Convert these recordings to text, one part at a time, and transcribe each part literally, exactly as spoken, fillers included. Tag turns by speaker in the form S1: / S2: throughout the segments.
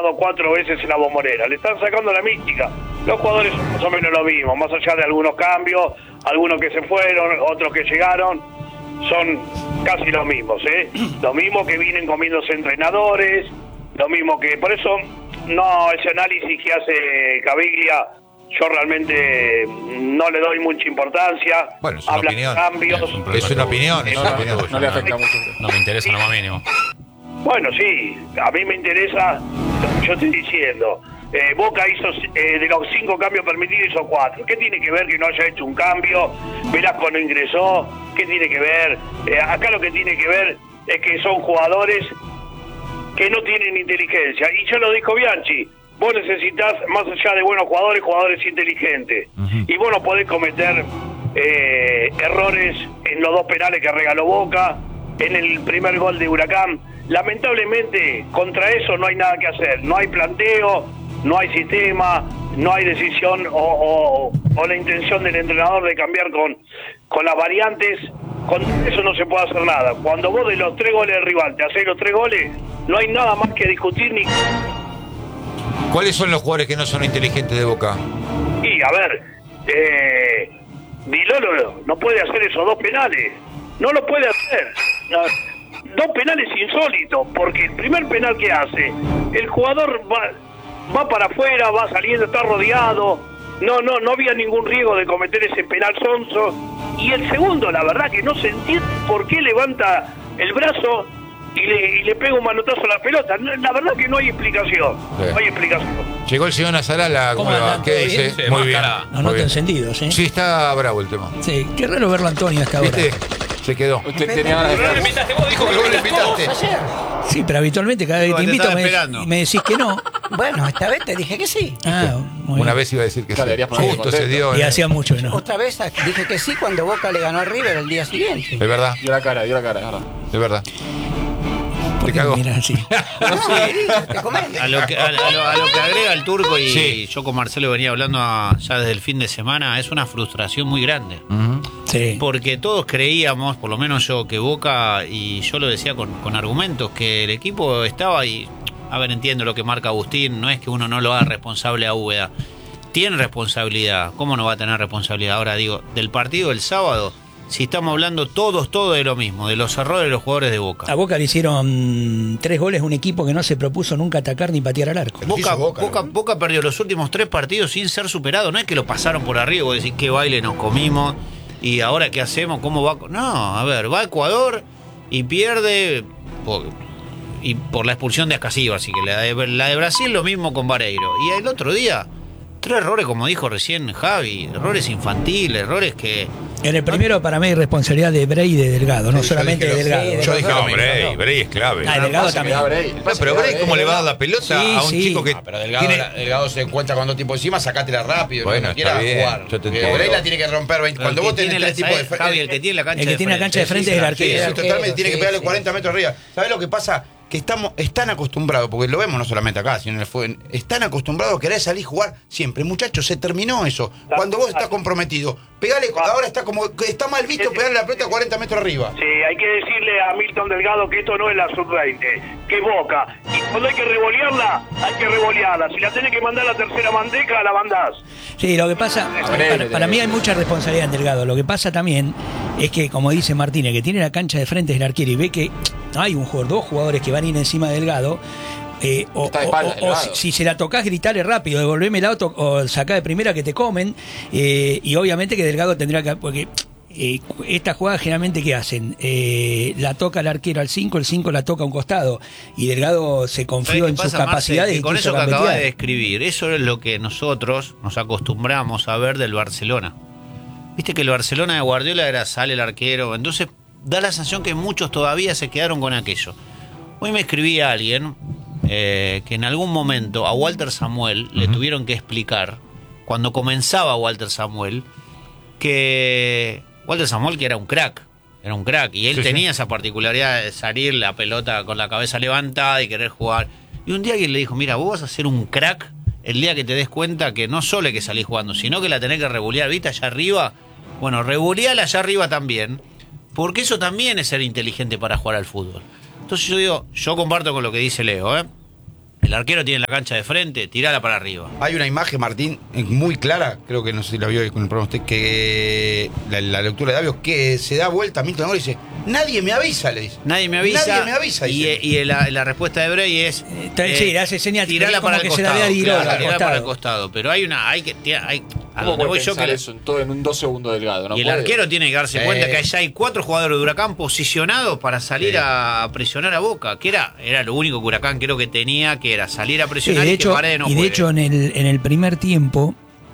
S1: ganado cuatro veces en la Bombonera. Le están sacando la mística. Los jugadores son más o menos lo mismo, más allá de algunos cambios, algunos que se fueron, otros que llegaron, son casi los mismos, ¿eh? Lo mismo que vienen comiéndose entrenadores, lo mismo que... Por eso, no, ese análisis que hace Caviglia, yo realmente no le doy mucha importancia.
S2: Bueno, es una
S1: Habla
S2: opinión.
S1: de cambios.
S2: Es, un es una opinión. Es
S3: No,
S2: una
S3: no,
S2: opinión.
S3: no, no le afecta mucho.
S4: No me interesa lo más mínimo.
S1: Bueno, sí, a mí me interesa, yo estoy diciendo, eh, Boca hizo, eh, de los cinco cambios permitidos, hizo cuatro. ¿Qué tiene que ver que no haya hecho un cambio? Velasco no ingresó. ¿Qué tiene que ver? Eh, acá lo que tiene que ver es que son jugadores que no tienen inteligencia. Y ya lo dijo Bianchi, vos necesitas, más allá de buenos jugadores, jugadores inteligentes. Uh-huh. Y vos no podés cometer eh, errores en los dos penales que regaló Boca, en el primer gol de Huracán. Lamentablemente, contra eso no hay nada que hacer. No hay planteo, no hay sistema, no hay decisión o, o, o la intención del entrenador de cambiar con, con las variantes. Con eso no se puede hacer nada. Cuando vos de los tres goles del rival te hacés los tres goles, no hay nada más que discutir ni...
S2: ¿Cuáles son los jugadores que no son inteligentes de Boca?
S1: Y, a ver, eh, Dilolo no puede hacer esos dos penales. No lo puede hacer. No, dos penales insólitos, porque el primer penal que hace, el jugador va, va para afuera, va saliendo, está rodeado, no, no, no había ningún riesgo de cometer ese penal sonso. Y el segundo, la verdad que no se entiende por qué levanta el brazo y le, y le pega un manotazo a la pelota. La verdad que no hay explicación, sí. No hay explicación.
S2: Llegó el señor Nazarala, ¿cómo le va? ¿Qué dice?
S5: Sí,
S2: muy bien.
S5: No noto encendidos, ¿eh?
S2: Sí, está bravo el tema.
S5: Sí, qué raro verlo a Antonio hasta ahora.
S2: ¿Viste? Se quedó.
S3: Usted tenía ganas de
S4: No le invitaste vos, dijo que
S2: Vos le invitaste.
S5: Sí, pero habitualmente cada vez que te invito me, me decís que no.
S6: Bueno, esta vez te dije que sí.
S5: Ah, muy
S2: Una
S5: bien.
S2: vez iba a decir que
S3: Claro,
S2: sí.
S3: deberías ponerte
S2: Justo se
S3: contento.
S2: dio.
S5: Y
S2: ¿eh?
S5: hacía mucho que no.
S6: Otra vez dije que sí cuando Boca le ganó a River el día siguiente.
S2: Es verdad,
S3: Dio la cara, dio la cara, es verdad.
S2: es verdad.
S5: ¿Por
S2: Te
S5: qué
S2: cagó.
S5: me mirás así?
S6: Te comento.
S4: A lo, que, a, a lo, a lo que agrega el turco y
S2: Sí.
S4: yo con Marcelo venía hablando a- ya desde el fin de semana, es una frustración muy grande.
S2: Uh-huh.
S5: Sí.
S4: Porque todos creíamos, por lo menos yo, que Boca, y yo lo decía con, con argumentos, que el equipo estaba y, a ver, entiendo lo que marca Agustín, no es que uno no lo haga responsable a Úbeda. Tiene responsabilidad, ¿cómo no va a tener responsabilidad? Ahora digo, del partido del sábado, si estamos hablando todos, todos de lo mismo, de los errores de los jugadores de Boca.
S5: A Boca le hicieron tres goles a un equipo que no se propuso nunca atacar ni patear al arco.
S4: Boca,
S2: Boca,
S4: Boca,
S2: ¿no?
S4: Boca perdió los últimos tres partidos sin ser superado. No es que lo pasaron por arriba y vos decís qué baile nos comimos y ahora qué hacemos, cómo va. No, a ver, va a Ecuador y pierde por, y por la expulsión de Ascasíbar. Así que la de, la de Brasil lo mismo con Vareiro. Y el otro día, tres errores, como dijo recién Javi, errores infantiles, errores que.
S5: En el primero, para mí, hay responsabilidad de Bray y de Delgado, no
S2: Sí, yo
S5: solamente
S2: dije
S5: de
S2: lo-
S5: Delgado.
S2: Yo dije
S6: No,
S2: no, Bray, Bray es clave.
S5: Ah, Delgado también.
S2: No, pero Bray, ¿cómo le va a dar la pelota
S5: Sí,
S2: a un
S5: sí.
S2: chico que
S7: Ah, pero Delgado,
S2: tiene...
S7: la- Delgado se encuentra con dos tipos encima, sacátela rápido.
S2: Bueno,
S7: no quiera
S2: está bien,
S7: jugar.
S2: yo te
S7: Porque
S2: entiendo.
S7: Bray la tiene que romper veinte.
S4: Pero
S7: Cuando
S4: el que
S7: vos tenés
S4: tiene la-
S7: tres tipos de
S4: ¿sabés, Javi, el que tiene la cancha
S5: El que
S4: de
S5: tiene la
S4: frente.
S5: cancha de frente es el
S7: Sí,
S5: arquero.
S7: sí, totalmente, tiene que
S6: sí,
S7: pegarle
S6: sí.
S7: cuarenta metros arriba. ¿Sabés lo que pasa? Que estamos, están acostumbrados, porque lo vemos no solamente acá, sino en el fútbol, están acostumbrados a querer salir a jugar siempre. Muchachos, se terminó eso. Cuando vos estás comprometido, pegale, ahora está como, está mal visto pegarle la pelota cuarenta metros arriba.
S1: Sí, hay que decirle a Milton Delgado que esto no es la sub veinte, que es Boca. Y cuando hay que revolearla, hay que revolearla. Si la tenés que mandar a la tercera bandeja, la mandás.
S5: Sí, lo que pasa, para, para mí hay mucha responsabilidad en Delgado. Lo que pasa también es que, como dice Martínez, que tiene la cancha de frente es el arquero y ve que hay un jugador, dos jugadores que van a ir encima de Delgado. Eh, o,
S3: Está de
S5: o-
S3: espalda,
S5: o- o
S3: Delgado.
S5: si, si se la tocás, gritale rápido, devolveme el auto o sacá de primera que te comen. Eh, y obviamente que Delgado tendrá que. Porque eh, esta jugada generalmente, ¿qué hacen? Eh, la toca el arquero al cinco, el cinco la toca a un costado. Y Delgado se confió
S4: ¿Sabés
S5: en
S4: qué
S5: sus
S4: pasa, Marce?
S5: capacidades.
S4: Que
S5: y
S4: con
S5: quiso
S4: eso que acabas
S5: gambetear.
S4: de describir, eso es lo que nosotros nos acostumbramos a ver del Barcelona. Viste que el Barcelona de Guardiola era sale el arquero, entonces da la sensación que muchos todavía se quedaron con aquello. Hoy me escribía alguien eh, que en algún momento a Walter Samuel uh-huh. le tuvieron que explicar, cuando comenzaba Walter Samuel, que Walter Samuel que era un crack, era un crack, y él
S2: Sí,
S4: tenía
S2: sí.
S4: esa particularidad de salir la pelota con la cabeza levantada y querer jugar. Y un día alguien le dijo, mira, vos vas a ser un crack el día que te des cuenta que no solo es que salís jugando, sino que la tenés que rebulear, ¿viste? Allá arriba, bueno, rebuleala allá arriba también, porque eso también es ser inteligente para jugar al fútbol. Entonces yo digo, yo comparto con lo que dice Leo, ¿eh? El arquero tiene la cancha de frente, tirala para arriba.
S7: Hay una imagen, Martín, eh, muy clara, creo que no sé si la vio con el programa usted, que la, la lectura de labios, que se da vuelta a Milton Alvarado y dice, nadie me avisa, le dice.
S4: Nadie me avisa.
S7: Nadie me avisa,
S4: Y,
S7: dice.
S4: y la, la respuesta de Bray es...
S5: Eh, sí, le hace señal,
S4: tirala
S5: como
S4: para
S5: que
S4: el
S5: se la
S4: costado.
S5: vea Dirolo,
S4: claro,
S5: al
S4: tirala
S5: costado.
S4: para el costado. Pero hay una... hay que hay, A
S3: ¿Cómo
S4: donde
S3: puede
S4: voy yo
S3: pensar
S4: que...
S3: eso en, todo, en un dos segundos delgado? No
S4: y el
S3: puede.
S4: arquero tiene que darse
S7: Sí.
S4: cuenta que allá hay cuatro jugadores de Huracán posicionados para salir
S7: Sí.
S4: a presionar a Boca, que era, era lo único que Huracán creo que tenía, que era salir a
S5: Sí,
S4: presionar
S5: de
S4: y
S5: hecho,
S4: que Paredes no
S5: y de
S4: juegue.
S5: hecho en el, en el primer tiempo,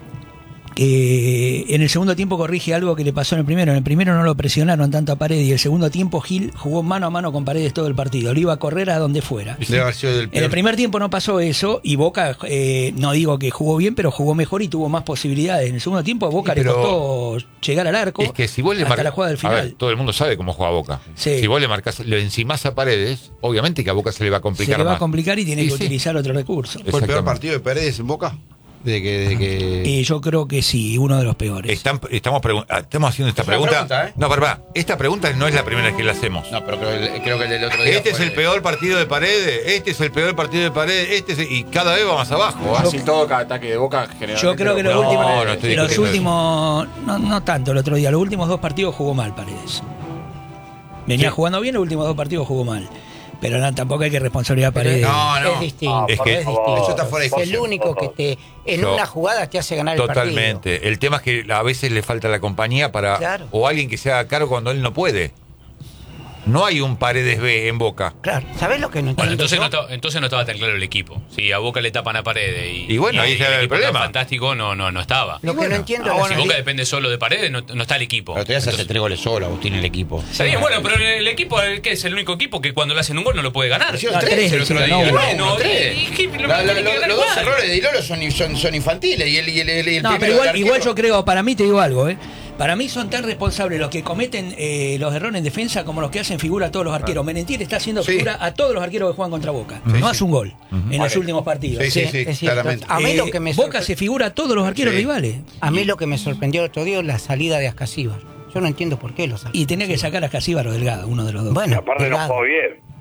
S5: eh, en el segundo tiempo corrige algo que le pasó en el primero. En el primero no lo presionaron tanto a Paredes y el segundo tiempo Gil jugó mano a mano con Paredes todo el partido. Lo iba a correr a donde fuera.
S7: Debe haber sido del
S5: En
S7: peor.
S5: el primer tiempo no pasó eso y Boca, eh, no digo que jugó bien, pero jugó mejor y tuvo más posibilidades. En el segundo tiempo a Boca
S2: Sí,
S5: le
S2: pero
S5: costó llegar al arco
S2: Es que si vos le
S5: hasta
S2: marcas.
S5: la jugada del
S2: A
S5: final.
S2: ver, todo el mundo sabe cómo juega Boca.
S5: Sí.
S2: Si vos le marcas, le encimás a Paredes, obviamente que a Boca se le va a
S5: Se
S2: complicar
S5: le va
S2: más.
S5: a complicar y tiene
S2: Sí,
S5: que
S2: sí.
S5: utilizar otro recurso.
S7: ¿Fue el peor
S2: Exactamente.
S7: partido de Paredes en Boca? De que, de que...
S5: Y yo creo que sí, uno de los peores.
S2: Están- estamos, pregun- ah, estamos haciendo esta
S7: Es una
S2: pregunta.
S7: pregunta, ¿eh?
S2: No, pará, esta pregunta no es la primera vez que la hacemos.
S7: No, pero creo, creo que el del otro día
S2: Este es
S7: fue-
S2: el peor partido de Paredes, este es el peor partido de Paredes, este es el- y cada vez va más abajo. ¿ah?
S3: Así todo cada ataque de Boca generalmente.
S5: Yo creo que los
S2: No,
S5: últimos,
S2: no estoy
S5: los
S2: discutiendo
S5: últimos no, no tanto el otro día, los últimos dos partidos jugó mal Paredes. Venía
S2: Sí.
S5: jugando bien, los últimos dos partidos jugó mal. Pero no, tampoco hay que responsabilidad a Paredes.
S7: No, no.
S6: Es distinto.
S2: Es que-
S6: es distinto.
S7: Eso está fuera de
S6: Es el
S7: discusión.
S6: único que te en
S2: Yo-
S6: una jugada te hace ganar el partido.
S2: Totalmente. El tema es que a veces le falta la compañía para
S6: Claro.
S2: o alguien que se haga cargo cuando él no puede. No hay un Paredes B en Boca.
S6: Claro, ¿sabés lo que no entiendo?
S8: Bueno, entonces
S6: yo?
S8: no, estaba, entonces no estaba tan claro el equipo. Si a Boca le tapan a Paredes y,
S2: Y bueno, ahí está el
S8: equipo tan
S2: problema.
S8: fantástico no, no, no estaba.
S6: Lo que no entiendo
S8: Ah,
S6: es la
S8: si
S6: salida-
S8: Boca depende solo de Paredes, no, no está el equipo.
S7: Pero todavía se hace
S8: Entonces-
S7: tres goles solo, Agustín, el equipo.
S8: Está bien, bueno, pero el equipo, ¿qué es? El único equipo que cuando le hacen un gol no lo puede ganar.
S7: Hicieron
S5: No,
S7: tres
S5: tres,
S7: el otro
S5: hicieron,
S7: día.
S5: no,
S7: Y
S8: bueno,
S7: bueno, tres.
S8: y- y- y- lo-
S7: La- la-
S8: tiene que
S7: lo-
S8: ganar
S7: los dos
S8: igual.
S7: errores de Dilolo son, son, son infantiles y el, y el, y el, y el
S5: No,
S7: primero
S5: pero igual,
S7: del
S5: igual
S7: arquero-
S5: yo creo, para mí te digo algo, ¿eh? Para mí son tan responsables los que cometen eh, los errores en defensa como los que hacen figura a todos los arqueros. Merentiel está haciendo
S7: Sí.
S5: figura a todos los arqueros que juegan contra Boca.
S7: Sí,
S5: no
S7: sí.
S5: hace un gol en los
S7: Vale.
S5: últimos partidos.
S7: Sí, sí,
S6: Sí,
S7: sí,
S6: es cierto.
S7: claramente.
S6: A mí
S5: Eh,
S6: lo que me
S5: Boca
S6: sorpre-
S5: se figura a todos los arqueros
S7: Sí.
S5: rivales.
S6: A mí lo que me sorprendió el otro día es la salida de Ascasíbar. Yo no entiendo por qué lo sacó.
S5: Y tenía que sacar a Casíbar o Delgado, uno de los dos.
S6: Bueno,
S1: Aparte no
S6: Delgado,
S1: jugó bien.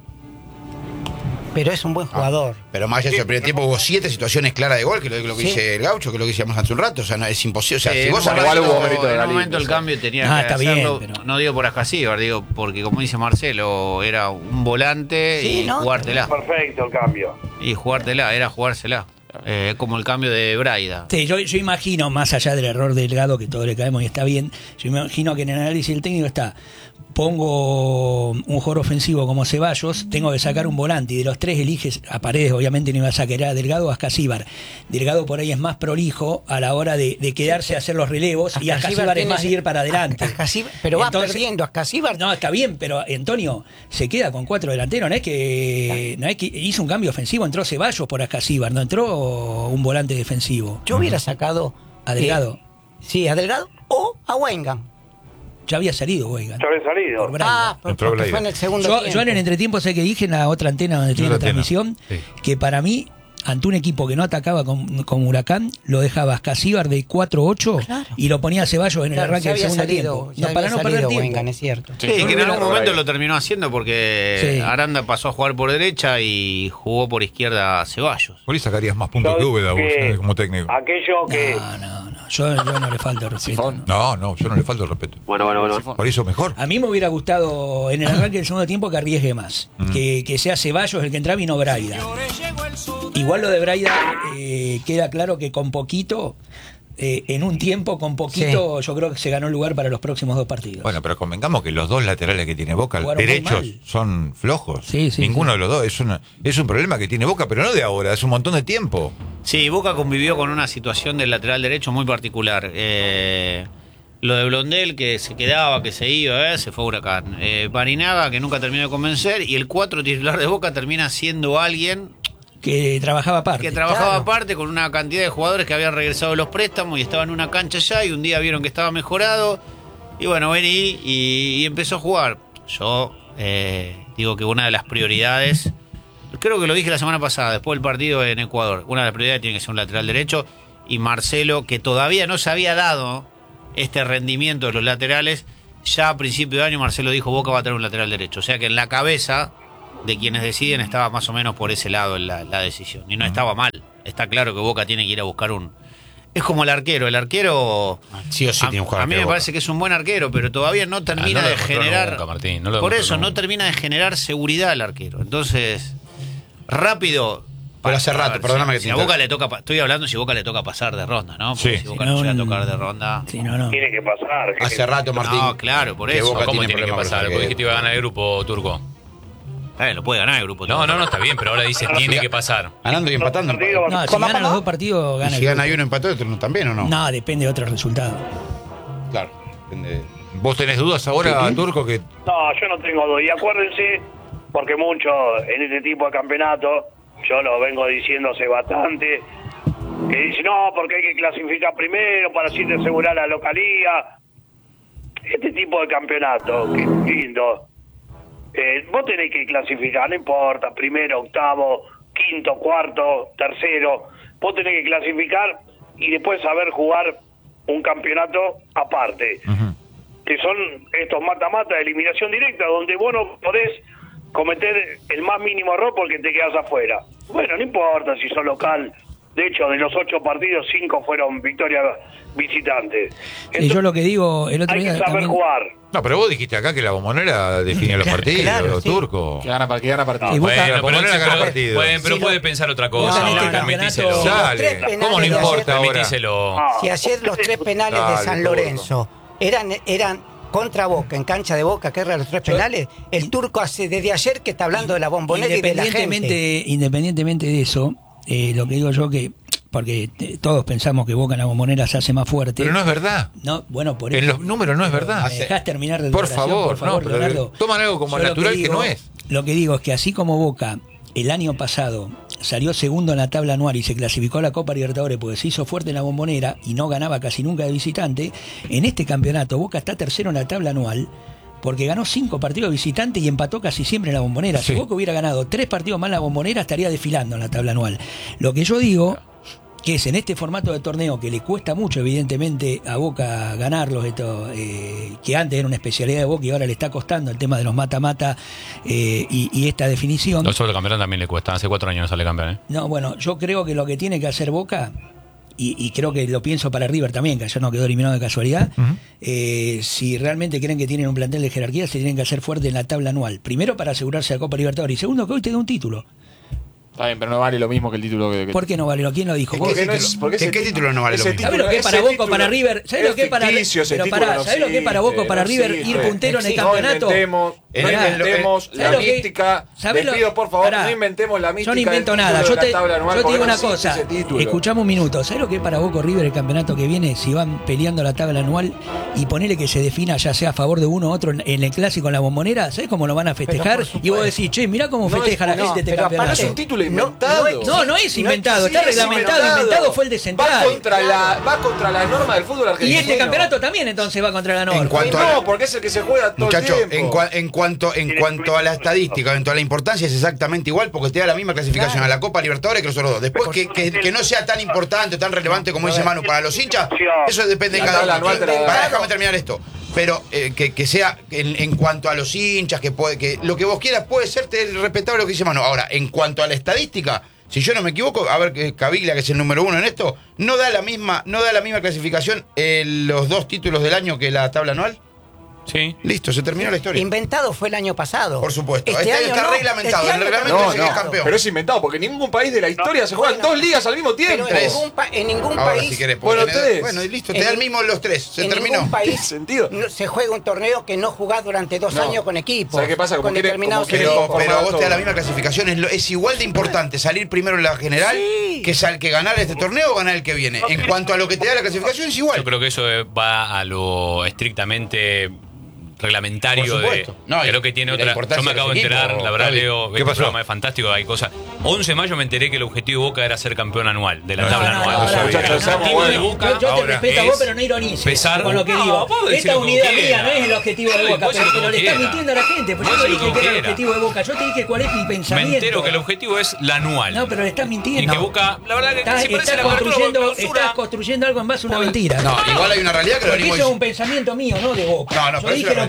S6: pero es un buen jugador.
S7: Pero más allá de eso, el primer tiempo hubo siete situaciones claras de gol, que lo, lo que
S6: Sí.
S7: dice el Gaucho, que es lo que decíamos hace un rato. O sea, no, es imposible. O sea,
S4: Eh,
S7: si vos
S4: en un
S7: sacás-
S3: igual hubo
S4: momento-
S3: mérito de
S4: en un
S3: Galíndez,
S4: momento el
S3: sí.
S4: cambio tenía
S5: Ah,
S4: que
S5: está bien,
S4: hacerlo,
S5: pero-
S4: no digo por Ascasíbar, digo porque como dice Marcelo, era un volante
S6: Sí,
S4: y
S6: ¿no?
S4: jugártela.
S1: Perfecto el cambio.
S4: Y jugártela, era jugársela. Eh, como el cambio de Braida.
S5: Sí, yo, yo imagino, más allá del error de Delgado, que todos le caemos y está bien, yo imagino que en el análisis del técnico está, pongo un jugador ofensivo como Ceballos, tengo que sacar un volante, y de los tres eliges a Paredes, obviamente no iba a sacar a Delgado o a Ascasíbar. Delgado por ahí es más prolijo a la hora de, de quedarse a hacer los relevos, y Ascasíbar es
S6: tiene-
S5: más de ir para adelante.
S6: Ascasíbar- pero va
S5: Entonces-
S6: perdiendo. Ascasíbar
S5: No, está bien, pero Antonio se queda con cuatro delanteros. No es que no es que hizo un cambio ofensivo, entró Ceballos por Ascasíbar, no entró un volante defensivo.
S6: yo hubiera sacado
S5: A Delgado.
S6: eh, sí, a Delgado o a Wengan.
S5: Ya había salido, oigan.
S1: Ya había salido.
S5: Por Braida.
S6: Ah, por-
S2: Entró
S6: porque
S2: Braida.
S6: fue en el segundo
S5: Yo,
S6: tiempo.
S5: yo en el entretiempo sé que dije en la otra antena donde tiene la
S2: otra antena,
S5: transmisión
S2: sí.
S5: que para mí, ante un equipo que no atacaba con, con Huracán, lo dejaba Ascasíbar de cuatro ocho
S6: Claro.
S5: y lo ponía a Ceballos en el
S6: Claro,
S5: arranque
S6: ya
S5: del
S6: había
S5: segundo
S6: salido,
S5: tiempo.
S6: ya
S5: No, para
S6: había
S5: no perder
S6: salido
S5: tiempo.
S6: Wengan, es cierto.
S4: Sí, que en algún
S3: Por
S4: momento
S3: ahí.
S4: lo terminó haciendo porque
S5: Sí.
S4: Aranda pasó a jugar por derecha y jugó por izquierda a Ceballos.
S2: Por ahí sacarías más puntos que Úbeda vos,
S1: Que
S2: eh, como técnico.
S1: Aquello que...
S5: No, no, no. Yo, yo no le falto respeto.
S3: Sifón.
S2: No, no, yo no le falto el respeto.
S1: Bueno, bueno, bueno.
S3: Sifón.
S2: Por eso mejor.
S5: A mí me hubiera gustado en el arranque del segundo tiempo que arriesgue más. Que, que sea Ceballos el que entraba y no Braida. Igual lo de Braida eh, queda claro que con poquito, eh, en un tiempo, con poquito, yo creo que se ganó el lugar para los próximos dos partidos.
S2: Bueno, pero convengamos que los dos laterales que tiene Boca,
S5: Jugaron muy
S2: derechos,
S5: mal.
S2: son flojos.
S5: Sí, sí,
S2: Ninguno
S5: sí.
S2: de los dos. Es, una, es un problema que tiene Boca, pero no de ahora, es un montón de tiempo.
S4: Sí, Boca convivió con una situación del lateral derecho muy particular. Eh, lo de Blondel, que se quedaba, que se iba, eh, se fue a Huracán. Eh, Barinaga, que nunca terminó de convencer. Y el cuatro titular de Boca termina siendo alguien
S5: Que trabajaba aparte.
S4: que trabajaba
S6: claro.
S4: aparte con una cantidad de jugadores que habían regresado de los préstamos y estaban en una cancha ya y un día vieron que estaba mejorado y bueno, vení y, y empezó a jugar. Yo eh, digo que una de las prioridades, creo que lo dije la semana pasada, después del partido en Ecuador, una de las prioridades tiene que ser un lateral derecho y Marcelo, que todavía no se había dado este rendimiento de los laterales, ya a principio de año Marcelo dijo Boca va a tener un lateral derecho, o sea que en la cabeza de quienes deciden estaba más o menos por ese lado la, la decisión. Y no estaba mal. Está claro que Boca tiene que ir a buscar un... Es como el arquero. El arquero...
S7: Sí o sí
S4: a,
S7: tiene un jugador
S4: a mí
S7: arquero
S4: me
S7: Boca.
S4: parece que es un buen arquero, pero todavía no termina
S2: Ah, no lo
S4: de
S2: demostró
S4: generar...
S2: nunca, Martín, no lo
S4: por
S2: demostró
S4: eso, no
S2: nunca.
S4: termina de generar seguridad el arquero. Entonces, rápido...
S7: Pero hace
S4: a
S7: rato,
S4: ver,
S7: perdóname
S4: si,
S7: que te
S4: si a
S7: inter-
S4: Boca le toca... pa- Estoy hablando si a Boca le toca pasar de ronda, ¿no? Porque
S2: Sí.
S4: si Boca
S5: Si
S4: no
S5: no,
S4: llega a
S5: no-
S4: tocar de ronda...
S5: Sí, no, no.
S1: Tiene que pasar. que-
S7: Hace rato, Martín.
S4: No, claro, por
S7: que
S4: eso.
S7: Boca
S8: ¿Cómo
S7: tiene
S8: tiene que
S7: problemas con
S8: pasar?
S7: los
S8: Porque dijiste que iba a ganar el grupo turco.
S4: Está bien, lo puede ganar el grupo.
S8: No, no, no, está bien, pero ahora dice tiene que pasar.
S7: Ganando y empatando.
S1: Partido,
S5: No, si
S6: ¿Cómo,
S5: ganan
S6: cómo?
S5: los dos partidos,
S7: Y
S5: gana
S7: si
S5: el
S7: gana
S5: grupo.
S7: y uno empató, otro no también, ¿o no?
S5: No, depende de otros resultados.
S7: Claro. Depende.
S2: ¿Vos tenés dudas ahora,
S7: Sí.
S2: Turco, que
S1: No, yo no tengo duda. Y acuérdense, porque muchos en este tipo de campeonato, yo lo vengo diciendo hace bastante, que dicen, no, porque hay que clasificar primero para así asegurar la localía. Este tipo de campeonato, que es lindo, eh, vos tenés que clasificar, no importa, primero, octavo, quinto, cuarto, tercero, vos tenés que clasificar y después saber jugar un campeonato aparte, que son estos mata-mata de eliminación directa, donde vos no podés cometer el más mínimo error porque te quedás afuera. Bueno, no importa si sos local. De hecho, de los ocho partidos, cinco fueron victorias visitantes.
S5: Sí, yo lo que digo, el otro
S1: hay
S5: día
S1: que saber
S5: también-
S1: jugar.
S2: No, pero vos dijiste acá que la bombonera define los
S6: Claro,
S2: partidos,
S6: claro, sí.
S2: Turco.
S3: Que gana, que gana partido.
S5: Y Boca-
S8: Bueno,
S2: la
S8: pero,
S2: Bombonera gana
S8: pero-
S2: partido.
S8: pueden- pero
S6: Sí,
S8: puede
S6: lo-
S8: pensar otra
S5: Boca
S8: cosa.
S5: en este
S8: ahora,
S5: campeonato-
S8: permitíselo.
S6: Los
S2: Dale.
S6: tres penales
S2: ¿Cómo no
S6: de
S2: importa
S6: ayer-
S2: ahora?
S8: Permitíselo.
S1: Ah,
S6: Si ayer los tres penales
S2: Dale,
S6: de San
S2: Turco.
S6: Lorenzo eran, eran contra Boca, en cancha de Boca, que eran los tres penales, el turco hace desde ayer que está hablando de la bombonera y de la gente.
S5: Independientemente, independientemente de eso, eh, lo que digo yo que, porque eh, todos pensamos que Boca en la bombonera se hace más fuerte.
S2: Pero no es verdad.
S5: No, bueno, por
S2: En
S5: eso.
S2: los números no es verdad.
S5: ¿Me dejás terminar de
S2: Por
S5: oración,
S2: favor,
S5: por favor,
S2: no, pero
S5: Leonardo?
S2: toman algo como
S5: Yo lo
S2: natural que
S5: digo-
S2: no es.
S5: Lo que digo es que así como Boca el año pasado salió segundo en la tabla anual y se clasificó a la Copa Libertadores porque se hizo fuerte en la bombonera y no ganaba casi nunca de visitante, en este campeonato Boca está tercero en la tabla anual porque ganó cinco partidos de visitante y empató casi siempre en la bombonera.
S2: Sí.
S5: Si Boca hubiera ganado tres partidos más en la bombonera, estaría desfilando en la tabla anual. Lo que yo digo, que es en este formato de torneo que le cuesta mucho, evidentemente, a Boca ganarlos, esto, eh, que antes era una especialidad de Boca y ahora le está costando el tema de los mata-mata eh, y, y esta definición.
S8: No solo el campeón también le cuesta. Hace cuatro años no sale campeón, ¿eh?
S5: No, bueno, yo creo que lo que tiene que hacer Boca, y, y creo que lo pienso para River también, que ayer no quedó eliminado de casualidad, eh, si realmente creen que tienen un plantel de jerarquía, se tienen que hacer fuerte en la tabla anual. Primero, para asegurarse la Copa Libertadores. Y segundo, que hoy te dé un título.
S3: Está bien, pero no vale lo mismo que el título que. que-
S5: ¿Por qué no vale? ¿Quién lo dijo? ¿Vos?
S3: Porque no es-
S7: título?
S3: porque
S7: ¿Qué-
S3: ese
S7: qué
S3: título-
S7: título no vale lo
S3: ese
S7: mismo?
S5: ¿Sabes lo que es para
S3: ese
S5: Boca o
S3: título
S5: para River? ¿Sabes lo que es para
S3: ficticio, ese
S5: pero
S3: título
S5: pará,
S3: no
S5: ¿sabes lo que es para Boca o
S3: existe,
S5: para
S3: no
S5: River
S3: existe.
S5: ir puntero en el
S3: No
S5: campeonato?
S3: inventemos, no
S5: Pará,
S3: inventemos
S5: ¿sabes
S3: la
S5: lo que-
S3: mística.
S5: ¿sabes
S3: Les
S5: lo-
S3: pido, por favor,
S5: pará,
S3: no inventemos la mística.
S5: Yo no invento
S3: del
S5: nada.
S3: título
S5: Yo
S3: de
S5: te,
S3: la tabla anual,
S5: yo te
S3: porque
S5: digo
S3: no
S5: una
S3: existe
S5: cosa.
S3: ese título.
S5: Escuchamos un minuto. ¿Sabes lo que es para Boca o River el campeonato que viene? Si van peleando la tabla anual y ponele que se defina ya sea a favor de uno u otro en, en el clásico en la bombonera, ¿sabes cómo lo van a festejar?
S6: por supuesto.
S5: Y vos decís, che, mirá cómo
S3: No
S5: festeja
S3: es-
S5: la
S3: no,
S5: gente este
S6: pero aparte
S5: campeonato.
S3: Es un título
S6: No,
S3: inventado.
S6: no
S5: No, no es inventado, está
S3: Sí, es
S5: reglamentado. Inventado fue el de
S3: Va
S5: Central.
S3: contra la, va contra la norma del fútbol
S5: Y
S3: argentino.
S5: este campeonato también entonces va contra la norma.
S7: En cuanto
S3: Y
S7: a la-
S3: no, porque es el que se juega todo
S7: Muchachos,
S3: el tiempo.
S7: en, cua- en cuanto en cuanto a la estadística, en cuanto a la importancia, es exactamente igual porque te da la misma clasificación
S6: Claro.
S7: a la Copa Libertadores que los otros dos. Después que, que, que no sea tan importante, tan relevante como dice Manu para los hinchas, eso depende de
S3: La
S7: cada
S3: tabla
S7: uno.
S3: anual te la da.
S7: Pará, déjame terminar esto. Pero eh, que, que sea en, en cuanto a los hinchas, que puede, que lo que vos quieras puede ser respetable lo que dice Manu. Ahora, en cuanto a la estadística, si yo no me equivoco, a ver que Caviglia, que es el número uno en esto, no da la misma, no da la misma clasificación en los dos títulos del año que la tabla anual.
S8: Sí.
S7: Listo, se terminó la historia.
S6: Inventado fue el año pasado.
S7: Por supuesto.
S6: Este
S7: Este
S6: año
S7: está
S6: no.
S7: reglamentado.
S6: Este
S7: En el
S6: año
S7: reglamento
S3: No,
S7: dice que es
S3: no,
S7: campeón.
S3: pero es inventado, porque en ningún país de la historia se juegan
S6: bueno.
S3: dos ligas al mismo tiempo.
S6: Pero en
S7: Tres.
S6: ningún, pa- en ningún
S7: Ahora
S6: país.
S7: si querés.
S3: Bueno,
S7: porque tenés-
S3: tres.
S7: Bueno, y listo, te
S6: En
S7: da el
S6: ningún-
S7: mismo los tres. Se
S6: en
S7: terminó.
S6: ningún país
S3: ¿Qué sentido?
S6: no- se juega un torneo que no jugás durante dos
S3: No.
S6: años con equipos.
S3: ¿Sabes qué pasa? Como
S6: con
S3: quiere-
S6: determinados
S3: como quiere
S7: Pero,
S6: equipos.
S7: pero a vos te da la
S3: todo.
S7: misma clasificación. Es, lo- es igual de importante salir primero en la general
S6: Sí.
S7: que, sal, que ganar este torneo o ganar el que viene. En cuanto a lo que te da la clasificación, es igual.
S8: Yo creo que eso eh, va a lo estrictamente reglamentario
S7: Por
S8: de
S7: supuesto. No, y-
S8: creo que tiene
S7: y la
S8: otra.
S7: importancia
S8: Yo me
S7: de
S8: acabo de
S7: ese
S8: enterar,
S7: equipo,
S8: la verdad,
S7: Gaby.
S8: Leo,
S2: ¿Qué
S8: este
S2: pasó?
S8: programa es fantástico, hay cosas. once de mayo me enteré que el objetivo de Boca era ser campeón anual, de la
S2: No,
S8: tabla
S5: no,
S8: anual.
S5: no,
S8: O sea,
S5: no,
S3: muchachos,
S8: el
S3: seamos
S8: objetivo de
S3: buenos.
S8: Boca
S5: Yo, yo te
S8: ahora
S5: respeto a
S8: es
S5: vos, pero no ironices
S8: empezar-
S5: con lo que
S8: No,
S5: digo.
S8: vos decilo
S5: Esta
S8: como
S5: unidad
S8: quiera.
S5: mía no es el objetivo de
S8: Vos
S5: Boca,
S8: decilo
S5: pero,
S8: como
S5: pero le estás
S8: quiera.
S5: mintiendo a la gente. Pues
S8: Vos
S5: yo no
S8: decilo
S5: dije
S8: como
S5: que era el
S8: quiera.
S5: objetivo de Boca, yo te dije cuál es mi
S8: Me
S5: pensamiento.
S8: entero que el objetivo es la anual.
S5: No, pero le estás
S8: Y
S5: mintiendo.
S8: que Boca, la verdad que
S5: Estás,
S8: si parece
S5: estás
S8: la apertura
S5: construyendo,
S8: o clausura,
S5: estás construyendo algo en base a una
S8: Pues-
S5: mentira.
S7: No, igual hay una realidad que lo
S5: Porque
S7: venimos
S5: eso es un
S7: diciendo.
S5: pensamiento mío, no de Boca.
S7: No, no,
S5: yo
S7: pero
S5: dije
S7: eso
S5: lo
S7: es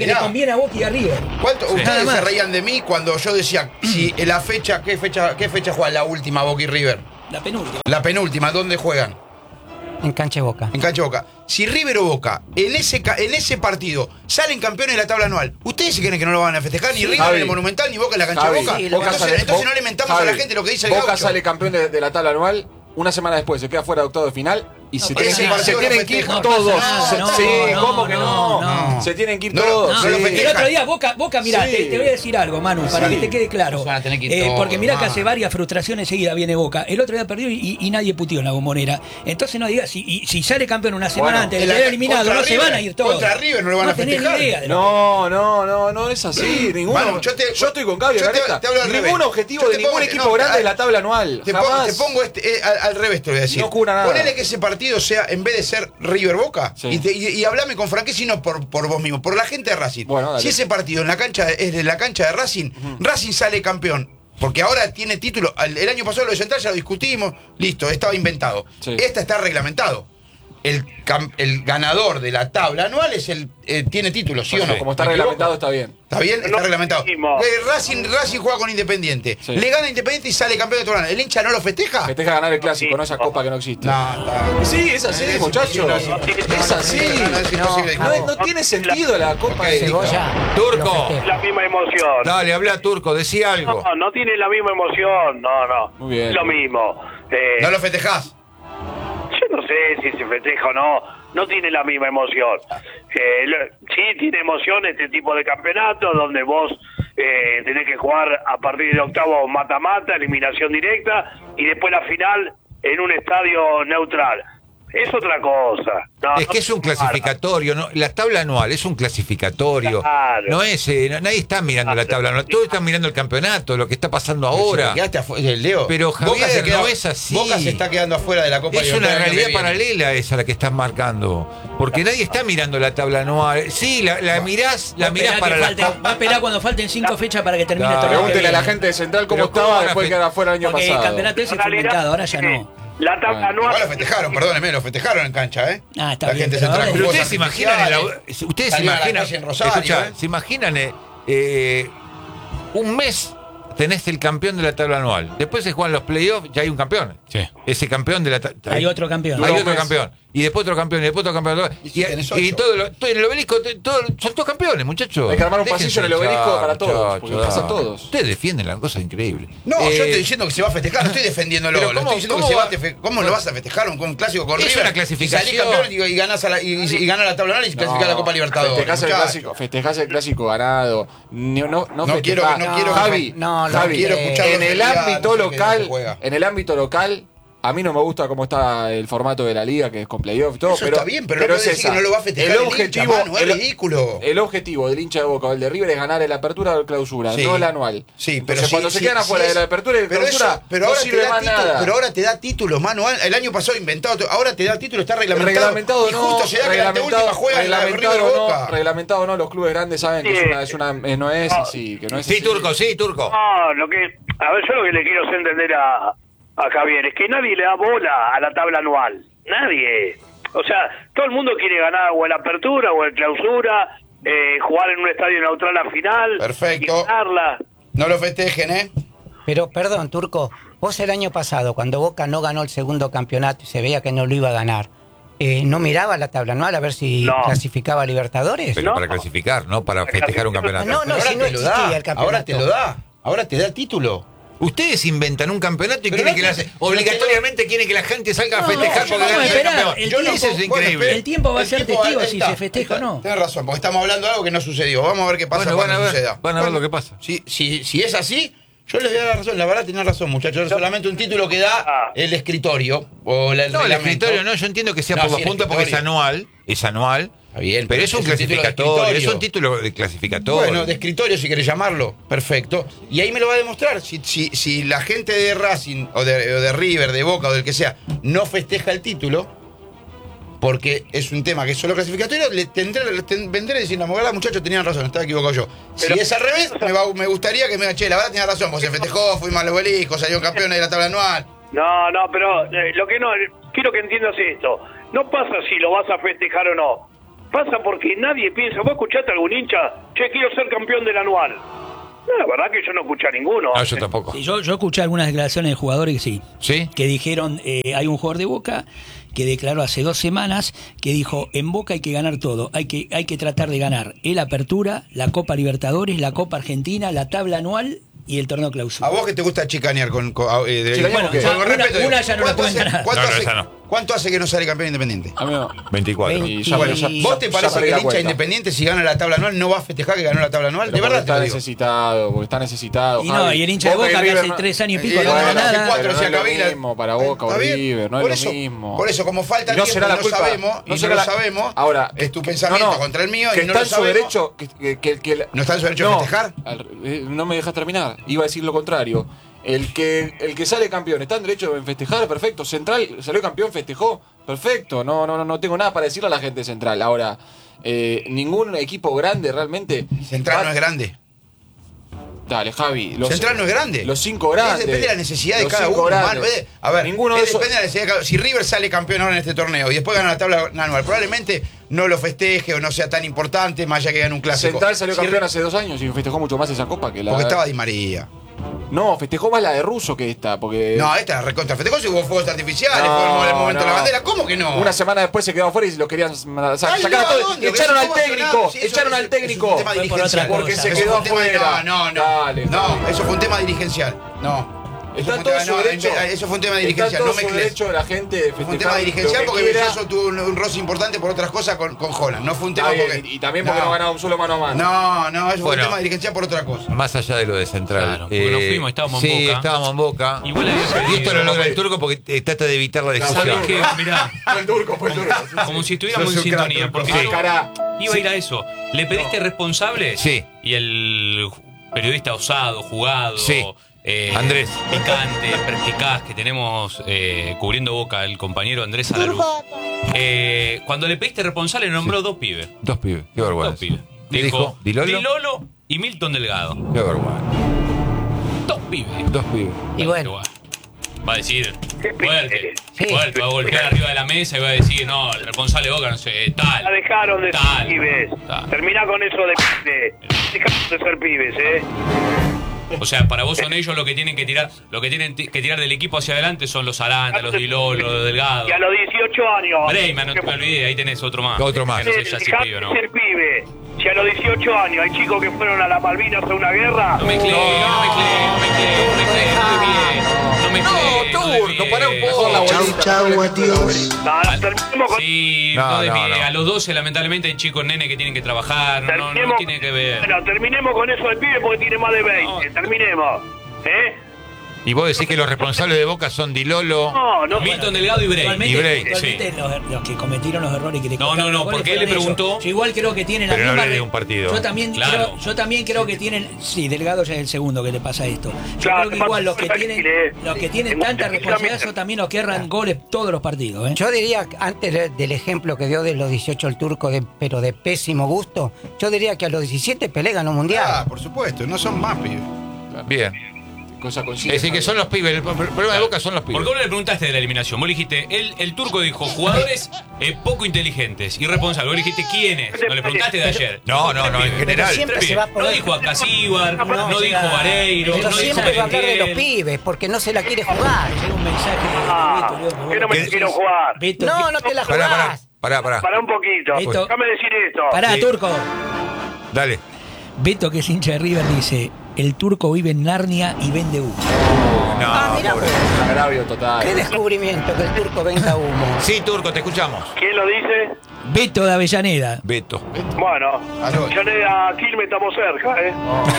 S5: que le conviene a Boca y a River.
S7: ¿Cuánto?
S2: Sí.
S7: Ustedes
S5: Nada
S7: se
S5: más.
S7: reían de mí cuando yo decía, si en la fecha, ¿qué fecha, qué fecha juega la última Boca y River?
S5: La penúltima.
S7: La penúltima, ¿dónde juegan?
S6: En cancha de Boca.
S7: En cancha de Boca. Si River o Boca, en ese, ca- en ese partido, salen campeones de la tabla anual, ¿ustedes se creen que no lo van a festejar? Ni River
S3: Javi.
S7: en el Monumental, ni Boca en la cancha
S3: Javi,
S7: de Boca.
S6: sí, lo
S3: Boca
S7: entonces
S3: sale-
S7: entonces
S3: Bo-
S7: no le mentamos a
S3: Javi,
S7: la gente lo que dice el
S3: Boca
S7: gaucho.
S3: sale campeón de, de la tabla anual, una semana después se queda fuera de octavo de final y
S5: No
S3: se,
S5: pasa
S3: tienen,
S5: nada.
S3: se
S7: No
S3: tienen que ir
S7: pasa
S3: todos.
S5: nada,
S3: Se-
S5: no,
S3: sí,
S5: no,
S3: ¿cómo que no?
S5: no,
S7: no.
S3: Se tienen que ir
S7: No,
S3: todos.
S7: no,
S3: sí.
S7: no lo
S5: El
S7: festejan.
S5: otro día, Boca, Boca mirá,
S3: Sí.
S5: te, te voy a decir algo, Manu, para
S7: Sí.
S5: que te quede claro.
S7: Nos van a tener que ir
S5: Eh,
S7: todos,
S5: porque mirá que
S7: man.
S5: hace varias frustraciones seguidas viene Boca. El otro día perdió y, y nadie puteó en la Bombonera. Entonces no digas, si, y, si sale campeón una semana
S3: Bueno,
S5: antes de
S7: en la-
S5: quedar eliminado,
S7: contra
S5: no se
S7: River,
S5: van a ir todos.
S7: contra River no lo van a
S5: tenés ni
S7: festejar.
S5: idea de lo
S3: No, no, no, no es así. Ninguno.
S7: Manu, yo te-
S3: estoy con Gaby
S7: yo te-
S3: Gareta.
S7: te hablo al
S3: Ningún
S7: revés.
S3: objetivo
S7: Yo
S3: de
S7: te
S3: ningún
S7: pongo-
S3: equipo
S7: no,
S3: grande
S7: te-
S3: de la tabla anual.
S7: Te pongo,
S3: Jamás.
S7: te pongo este, eh, al, al revés, te lo voy a decir.
S3: No cura nada.
S7: Ponele que ese partido sea, en vez de ser River Boca,
S3: Sí.
S7: y, te- y, y hablame con franqueza y no por, por vos mismo, por la gente de Racing.
S3: Bueno, dale.
S7: Si ese partido en la cancha es de la cancha de Racing, Racing sale campeón. Porque ahora tiene título. Al- El año pasado lo de Central ya lo discutimos. Listo, estaba inventado.
S3: Sí.
S7: Esta está reglamentado. El, cam- el ganador de la tabla anual es el eh, tiene título, ¿sí o no?
S3: Como está
S7: ¿Me equivoco?
S3: reglamentado, está bien.
S7: ¿Está bien? Está
S1: No,
S7: reglamentado.
S1: mismo.
S7: Eh, Racing, Racing juega con Independiente.
S3: Sí.
S7: Le gana Independiente y sale campeón de Torano. ¿El hincha no lo festeja?
S3: Festeja ganar el clásico,
S1: Sí.
S3: no esa copa que no existe.
S7: No, está.
S3: Sí, es así,
S7: Es
S3: muchachos.
S7: imposible.
S3: Es así.
S7: No, no, es imposible.
S3: No, no tiene sentido la copa de
S6: Cebolla.
S2: Turco.
S6: lo festeja.
S1: La misma emoción.
S2: Dale, habla Turco, decía algo.
S1: No, no tiene la misma emoción. No, no.
S3: Muy bien.
S1: Es lo mismo. Eh,
S7: No lo festejás.
S1: Yo no sé si se festeja o no. No tiene la misma emoción. Eh, lo- sí tiene emoción este tipo de campeonato donde vos eh, tenés que jugar a partir de octavo mata-mata, eliminación directa y después la final en un estadio neutral. Es otra cosa. No,
S2: Es
S1: no
S2: que es un
S1: se compara.
S2: clasificatorio, ¿no? La tabla anual es un clasificatorio.
S1: Claro.
S2: No es, eh, no- nadie está mirando la tabla anual, todos están mirando el campeonato, lo que está pasando ahora.
S7: Si te quedaste afu- eh, Leo.
S2: Pero,
S7: Boca
S2: Javier,
S7: se queda-
S2: no es así.
S7: Boca se está quedando afuera de la Copa
S2: Es una
S7: Libertadores el año
S2: realidad
S7: que viene.
S2: paralela esa la que estás marcando. Porque nadie está mirando la tabla anual. Sí, la, la mirás, la
S5: Va a
S2: mirás
S5: esperar
S2: para
S5: que
S2: la
S5: falte- va a esperar cuando falten cinco fechas para que termine
S2: Claro.
S5: el torneo. que
S3: Pregúntele a la
S5: viene.
S3: gente de Central cómo
S2: Pero ¿cómo
S3: estaba
S2: van a
S3: después de
S2: fe-
S3: quedar afuera el año
S5: Porque el
S3: pasado.
S5: campeonato ese
S1: En
S5: fue
S1: realidad,
S5: inventado, ahora ya
S1: eh,
S5: no.
S1: La tabla
S3: Bueno.
S1: anual.
S7: Igual lo festejaron, perdóneme, lo festejaron en cancha, ¿eh?
S5: Ah, está
S7: la
S5: bien,
S7: gente
S5: pero
S7: central
S5: ahora-
S7: con
S2: Pero
S7: fuegos
S2: ustedes se imaginan, en la-
S7: artificiales.
S2: ustedes se
S7: Salieron a la
S2: imaginan,
S7: calle en Rosario,
S2: escuchá,
S7: ¿eh?
S2: se imaginan eh, eh, un mes tenés el campeón de la tabla anual. Después se juegan los playoffs, ya hay un campeón.
S8: Sí.
S2: Ese campeón de la ta-
S5: Hay otro campeón.
S2: Hay
S3: Dura un
S2: otro
S3: mes.
S2: campeón. Y después otro campeón, y después otro campeón.
S7: Y
S2: Y,
S7: si tenés
S2: y
S7: ocho.
S2: todo, lo- todo en el obelisco, te- todo- son todos campeones, muchachos.
S3: Hay que armar un
S2: Déjense
S3: pasillo en el obelisco
S2: hinchar,
S3: para todos,
S2: muchachos,
S3: porque pasa a
S2: dale.
S3: todos.
S2: Ustedes defienden la cosa increíble.
S7: No,
S2: Eh,
S7: yo estoy diciendo que se va a festejar, no estoy defendiéndolo.
S2: pero
S7: Lo
S2: ¿cómo-
S7: estoy diciendo que
S2: cómo
S7: se va
S2: va-
S7: a fe- ¿Cómo lo vas a festejar un, un clásico con
S2: Es
S7: River?
S2: una clasificación.
S7: Y salís campeón y, y ganás a la, y, y, y ganás la tabla anual y clasificás a la Copa Libertadores.
S3: Festejás el,
S7: muchacho.
S3: clásico, festejás el clásico ganado. No, no, no,
S7: No quiero-
S3: festejás-
S7: no quiero-
S3: Javi,
S6: no, no
S3: Javi,
S7: quiero escuchar
S3: en
S7: los
S3: el
S7: días,
S3: ámbito
S7: no sé qué
S3: local,
S7: se juega.
S3: en el ámbito local, a mí no me gusta cómo está el formato de la liga, que es con playoff y todo,
S7: Eso
S3: pero
S7: está bien, pero no
S3: es
S7: puede decir
S3: esa.
S7: que no lo va a festejar
S3: el
S7: el
S3: objetivo,
S7: hincha, Manu, es
S3: el-
S7: ridículo.
S3: El objetivo del hincha de Boca o el de River es ganar el apertura o el clausura,
S7: Sí.
S3: no el anual.
S7: Sí, pero
S3: Entonces,
S7: sí,
S3: cuando se
S7: sí,
S3: quedan
S7: sí
S3: afuera
S7: es-
S3: de la apertura y la
S7: pero
S3: clausura,
S7: eso- pero
S3: no
S7: ahora te
S3: sirve
S7: da
S3: más
S7: título,
S3: nada.
S7: pero ahora te da títulos, Manu. El año pasado inventado, ahora te da título, está reglamentado.
S3: Reglamentado
S7: y
S3: no,
S7: justo se da que la
S3: reglamentado,
S7: última juega en la River
S3: reglamentado
S7: Boca.
S3: no, reglamentado no, los clubes grandes saben que
S1: Sí.
S3: es una, es una, eh, no es así, que no es
S2: Sí,
S3: así.
S2: Turco, sí, Turco.
S1: No, lo que, a ver, yo lo que le quiero hacer entender a, a Javier es que nadie le da bola a la tabla anual. Nadie. O sea, todo el mundo quiere ganar o en la apertura o en clausura, eh, jugar en un estadio neutral a final.
S7: Perfecto.
S1: Y ganarla.
S7: No lo festejen, ¿eh?
S6: Pero, perdón, Turco, vos el año pasado, cuando Boca no ganó el segundo campeonato y se veía que no lo iba a ganar, eh, ¿no miraba la tabla anual a ver si
S1: No.
S6: clasificaba a Libertadores?
S2: Pero
S1: No.
S2: para clasificar, no para festejar un campeonato.
S6: No, no,
S7: Pero
S6: si no
S7: ahora te lo
S6: existía
S7: da.
S6: el campeonato.
S7: Ahora te lo da. Ahora te da el título.
S2: Ustedes inventan un campeonato y
S7: Pero
S2: quieren
S7: no
S2: que
S7: te-
S2: la-
S7: pero
S2: obligatoriamente quieren que la gente salga a
S5: No,
S2: festejar
S5: no,
S2: porque
S5: vamos a
S2: gana el
S5: esperar.
S2: campeón.
S5: El
S2: Yo
S5: tiempo-
S2: eso es
S7: bueno,
S2: increíble.
S7: espere.
S5: El tiempo va a
S7: El
S5: ser
S7: tiempo,
S5: testigo
S7: ahí
S5: si
S7: está,
S5: se festeja o
S7: ahí está.
S5: no.
S7: Tienes razón, porque estamos hablando de algo que no sucedió. Vamos a ver qué pasa
S2: Bueno,
S7: cuando
S2: van a ver,
S7: suceda.
S2: van a ver
S7: Bueno,
S2: lo que pasa.
S7: Si, si, si es así, yo les voy a dar la razón. La verdad, tenés razón, muchachos. Es solamente un título que da
S1: Ah.
S7: el escritorio o la- el
S2: No, el
S7: reglamento.
S2: escritorio no, yo entiendo que sea
S7: No,
S2: por los
S7: sí, el
S2: puntos porque es
S7: escritorio.
S2: anual, es anual.
S7: Está bien,
S2: pero es un
S7: es un título de
S2: clasificatorio, es
S7: escritorio.
S2: un título de clasificatorio.
S7: Bueno, de escritorio, si querés llamarlo. Perfecto. Y ahí me lo va a demostrar. Si, si, si la gente de Racing, o de, o de River, de Boca, o del que sea, no festeja el título, porque es un tema que es solo clasificatorio, le tendré, le ten- vendré a decir, la verdad, muchachos, tenían razón, estaba equivocado yo.
S1: Pero-
S7: si es al revés, me, va- me gustaría que me digan, che, la verdad tenía razón, porque se festejó, fuimos al obelisco, salieron campeones de la tabla anual.
S1: No, no, pero eh, lo que no, quiero que entiendas esto. No pasa si lo vas a festejar o no. pasa porque nadie piensa. ¿Vos escuchaste a algún hincha? Che, quiero ser campeón del anual. No, la verdad que yo no escuché a ninguno.
S2: No, yo tampoco.
S5: Sí, yo, yo escuché algunas declaraciones de jugadores que sí.
S2: ¿Sí?
S5: Que dijeron, eh, hay un jugador de Boca que declaró hace dos semanas que dijo, en Boca hay que ganar todo, hay que, hay que tratar de ganar el Apertura, la Copa Libertadores, la Copa Argentina, la tabla anual y el torneo clausura.
S7: ¿A vos que te gusta chicanear con, con eh, de,
S3: Chicanear
S5: Bueno,
S3: con qué?
S5: ya
S7: con
S5: una,
S7: respeto,
S5: una ya no la
S7: ¿cuánto
S5: pueden
S7: hace-
S5: ganar.
S7: ¿cuánto,
S2: No, no,
S7: hace,
S2: esa no.
S7: ¿Cuánto hace que no sale campeón Independiente?
S3: Amigo,
S2: veinticuatro.
S5: Veinte-
S3: y ya, bueno, ya-
S5: y-
S7: ¿Vos te
S3: ya
S7: parece
S3: perdí
S7: que
S3: la
S7: el hincha
S3: cuenta.
S7: Independiente, si gana la tabla anual, no va a festejar que ganó la tabla anual? De
S3: Pero
S7: verdad
S3: porque
S7: te lo
S3: está
S7: digo.
S3: necesitado, porque está necesitado.
S5: Y no,
S3: Javi.
S5: y el hincha de
S3: Boca y
S5: Boca que
S3: River
S5: hace
S3: no-
S5: tres años y pico
S7: Eh,
S5: no
S7: bueno,
S5: gana
S7: hace
S5: nada.
S7: cuatro,
S3: Pero no
S7: decía
S3: es lo
S7: Cavila.
S3: mismo para Boca o
S7: Está bien.
S3: River, no
S7: por
S3: es
S7: eso,
S3: lo mismo.
S7: Por eso, como falta
S3: Y no
S7: tiempo,
S3: será la
S7: no
S3: culpa.
S7: sabemos,
S3: no
S7: y
S3: será
S7: no
S3: la-
S7: lo sabemos.
S3: Ahora,
S7: es tu pensamiento
S3: no, no,
S7: contra el mío
S3: que
S7: y no
S3: está
S7: lo
S3: en su
S7: sabemos.
S3: derecho. Que, que, que, que-
S7: ¿No está en su derecho a festejar?
S3: al- eh, no me dejas terminar. Iba a decir lo contrario. El que, el que sale campeón está en derecho en festejar, perfecto. Central salió campeón, festejó, perfecto. No, no, no, no tengo nada para decirle a la gente de Central. Ahora, eh, ningún equipo grande realmente.
S7: Central
S3: va-
S7: no es grande.
S3: Dale, Javi. Los,
S7: Central no es grande.
S3: Los cinco grandes.
S7: Depende de la necesidad de
S3: Los
S7: cada
S3: cinco
S7: uno,
S3: grandes.
S7: mano. Eh, A ver,
S3: ninguno
S7: eh,
S3: de esos.
S7: depende de la necesidad de cada- Si River sale campeón ahora en este torneo y después gana la tabla anual, probablemente no lo festeje o no sea tan importante, más allá que gane un clásico.
S3: Central salió
S7: Si
S3: campeón
S7: River-
S3: hace dos años y festejó mucho más esa copa que la.
S7: Porque estaba Di María.
S3: No, festejó más la de Russo que esta, porque.
S7: No, esta es recontra festejó si hubo fuegos artificiales,
S3: No,
S7: fue el momento de la
S3: no.
S7: bandera. ¿Cómo que no?
S3: Una semana después se quedó afuera y lo querían sa- sacar
S7: Ay,
S3: a
S7: no,
S3: todos.
S7: ¿dónde?
S3: Echaron al
S7: ¿Cómo sonaba?
S3: técnico,
S7: Sí, eso
S3: echaron
S7: es-
S3: al
S7: eso es
S3: técnico.
S7: un tema
S5: Fue por
S7: dirigencial.
S5: otra
S3: Porque
S5: cosa.
S3: se
S7: Eso
S3: quedó
S7: fue un tema-
S3: afuera.
S7: No, no, no.
S3: Dale,
S7: no,
S3: Javi.
S7: eso fue un tema dirigencial. No. Eso
S3: Está
S7: fue un
S3: todo
S7: tema-
S3: su
S7: no,
S3: derecho.
S7: eso fue un tema
S3: Está
S7: dirigencial.
S3: todo
S7: No
S3: su
S7: mezcles.
S3: derecho de la gente de
S7: Fue un
S3: festejar
S7: tema dirigencial
S3: lo que
S7: porque
S3: quiera.
S7: Villazo tuvo un, un roce importante por otras cosas con, con Holland. No fue un tema
S3: Está bien,
S7: porque.
S3: y, y también porque no, ganaba un solo mano a mano.
S7: No, no, eso fue
S2: Bueno.
S7: un tema dirigencial por otra cosa.
S2: Más allá de lo de Central.
S8: Claro, porque nos fuimos, estábamos en
S2: sí,
S8: Boca.
S2: estábamos en Boca.
S8: Igual había
S2: y esto
S8: pedido,
S2: lo logra
S8: Boca.
S2: el turco porque eh, trata de evitar la discusión.
S8: ¿Sabés qué? Mirá,
S3: Fue el turco, fue el turco. Sí, sí.
S8: como si estuviéramos en
S7: Sos un crack,
S8: sintonía.
S7: turco.
S8: Porque
S3: Ah,
S8: yo
S3: cara.
S8: iba a ir a eso. ¿Le pediste responsables?
S2: Sí.
S8: Y el periodista osado, jugado,
S2: Sí.
S8: eh,
S2: Andrés.
S8: picante, perspicaz que tenemos eh, cubriendo Boca, el compañero Andrés Alaluz. Eh, cuando le pediste responsable, nombró dos pibes.
S2: Dos pibes, qué
S8: Dos
S2: vergüenza.
S8: pibes.
S2: ¿Qué dijo? ¿Dilolo?
S8: Dilolo y Milton Delgado.
S2: Qué vergüenza.
S8: Dos pibes.
S2: Dos pibes.
S6: Y bueno,
S8: Va a decir
S1: Qué
S8: fuerte,
S6: Sí.
S8: fuerte, va a golpear arriba de la mesa y va a decir, no, el responsable de Boca, no sé, tal.
S1: La dejaron de
S8: Tal.
S1: ser pibes.
S8: Tal.
S1: Terminá con eso de pibes. Dejaron de ser pibes, ¿eh?
S8: O sea, para vos son ellos los que tienen que tirar, lo que tienen ti- que tirar del equipo hacia adelante son los Aranda, los Dilolo, los Delgado.
S1: Y a los dieciocho años.
S8: Breyman, no te me olvidé, ahí tenés otro más.
S2: Otro más.
S8: Que no sé ya si
S1: Dejá
S8: pibe o
S1: de
S8: no.
S1: ser pibe. Si a los dieciocho años hay chicos que fueron a las Malvinas a una guerra.
S8: No me clee, no me clee, no me clee, no me clee, no me bien. No me clee,
S2: No,
S8: me
S2: turco,
S8: bien.
S2: pará un poco.
S3: Mejor la
S2: Chau,
S3: bolita.
S9: chau, adiós.
S1: No, no, terminemos con.
S8: Sí,
S2: No,
S8: no, de
S2: no,
S8: mi-
S2: no.
S8: a los doce lamentablemente hay chicos nenes que tienen que trabajar, no, no, no
S1: terminemos-
S8: tiene que ver.
S1: Bueno, terminemos con eso del pibe porque tiene más de veinte.
S8: No.
S1: Terminemos. ¿Eh?
S2: Y vos decís que los responsables de Boca son Dilolo.
S1: No, no.
S8: Milton Delgado y Brey.
S5: Actualmente,
S2: Y Bray,
S5: actualmente los, los que cometieron los errores que le
S8: No,
S5: costaron
S8: no, no,
S5: los goles
S8: porque él
S5: fueron
S8: le
S5: ellos.
S8: preguntó-
S5: Yo igual creo que tienen la
S2: Pero no
S5: misma
S2: hablé de
S5: re-
S2: un partido.
S5: Yo también,
S8: Claro.
S5: creo, yo también creo que tienen. Sí, Delgado ya es el segundo que le pasa esto. Yo
S1: Claro,
S5: creo que igual los que
S1: pasa
S5: tienen,
S1: que-
S5: los que tienen
S1: en
S5: tanta
S1: muchas
S5: responsabilidad
S1: cosas-
S5: son también los que erran goles todos los partidos. ¿eh?
S6: yo diría, antes de- del ejemplo que dio de los dieciocho el turco, de, pero de pésimo gusto, yo diría que a los diecisiete Pelé ganó mundial.
S7: Ah, por supuesto, no son más pibes.
S2: Bien.
S3: Cosa
S2: Es
S3: consigue.
S2: decir, que son los pibes. El problema de Boca son los pibes.
S8: Porque vos le preguntaste de la eliminación. Vos le dijiste, él, el turco dijo, jugadores eh, poco inteligentes, irresponsables. Vos le dijiste, ¿quiénes? No le preguntaste de ayer.
S2: No, no, no, en
S8: Tres
S2: general.
S6: Pero siempre
S8: pibes.
S6: se va por
S8: No
S6: ahí.
S8: dijo Acasíbar, no,
S5: No,
S8: dijo
S5: será-
S8: Vareiro,
S6: Pero
S8: no dijo
S6: siempre va a hablar de los
S8: Berenguer.
S6: pibes, porque no se la quiere jugar.
S5: Llega un mensaje de
S1: Ah,
S5: Beto, Leo,
S1: que no me
S5: vos-
S1: quiero jugar.
S5: Beto,
S6: No,
S5: que-
S6: no te la
S2: Pará, pará,
S6: jugás.
S2: pará, pará.
S1: Para un poquito.
S5: Esto-
S1: Déjame decir esto.
S5: Pará,
S2: Sí.
S5: Turco.
S2: Dale.
S5: Beto, que es hincha de River, dice: el turco vive en Narnia y vende humo.
S2: No,
S6: Ah, mira,
S2: pobre.
S3: Un agravio total.
S6: qué descubrimiento que el turco venda humo.
S2: Sí, Turco, te escuchamos.
S1: ¿Quién lo dice?
S5: Beto de Avellaneda.
S2: Beto.
S1: Bueno,
S7: Aló.
S1: yo le a Quilmes estamos cerca, ¿eh?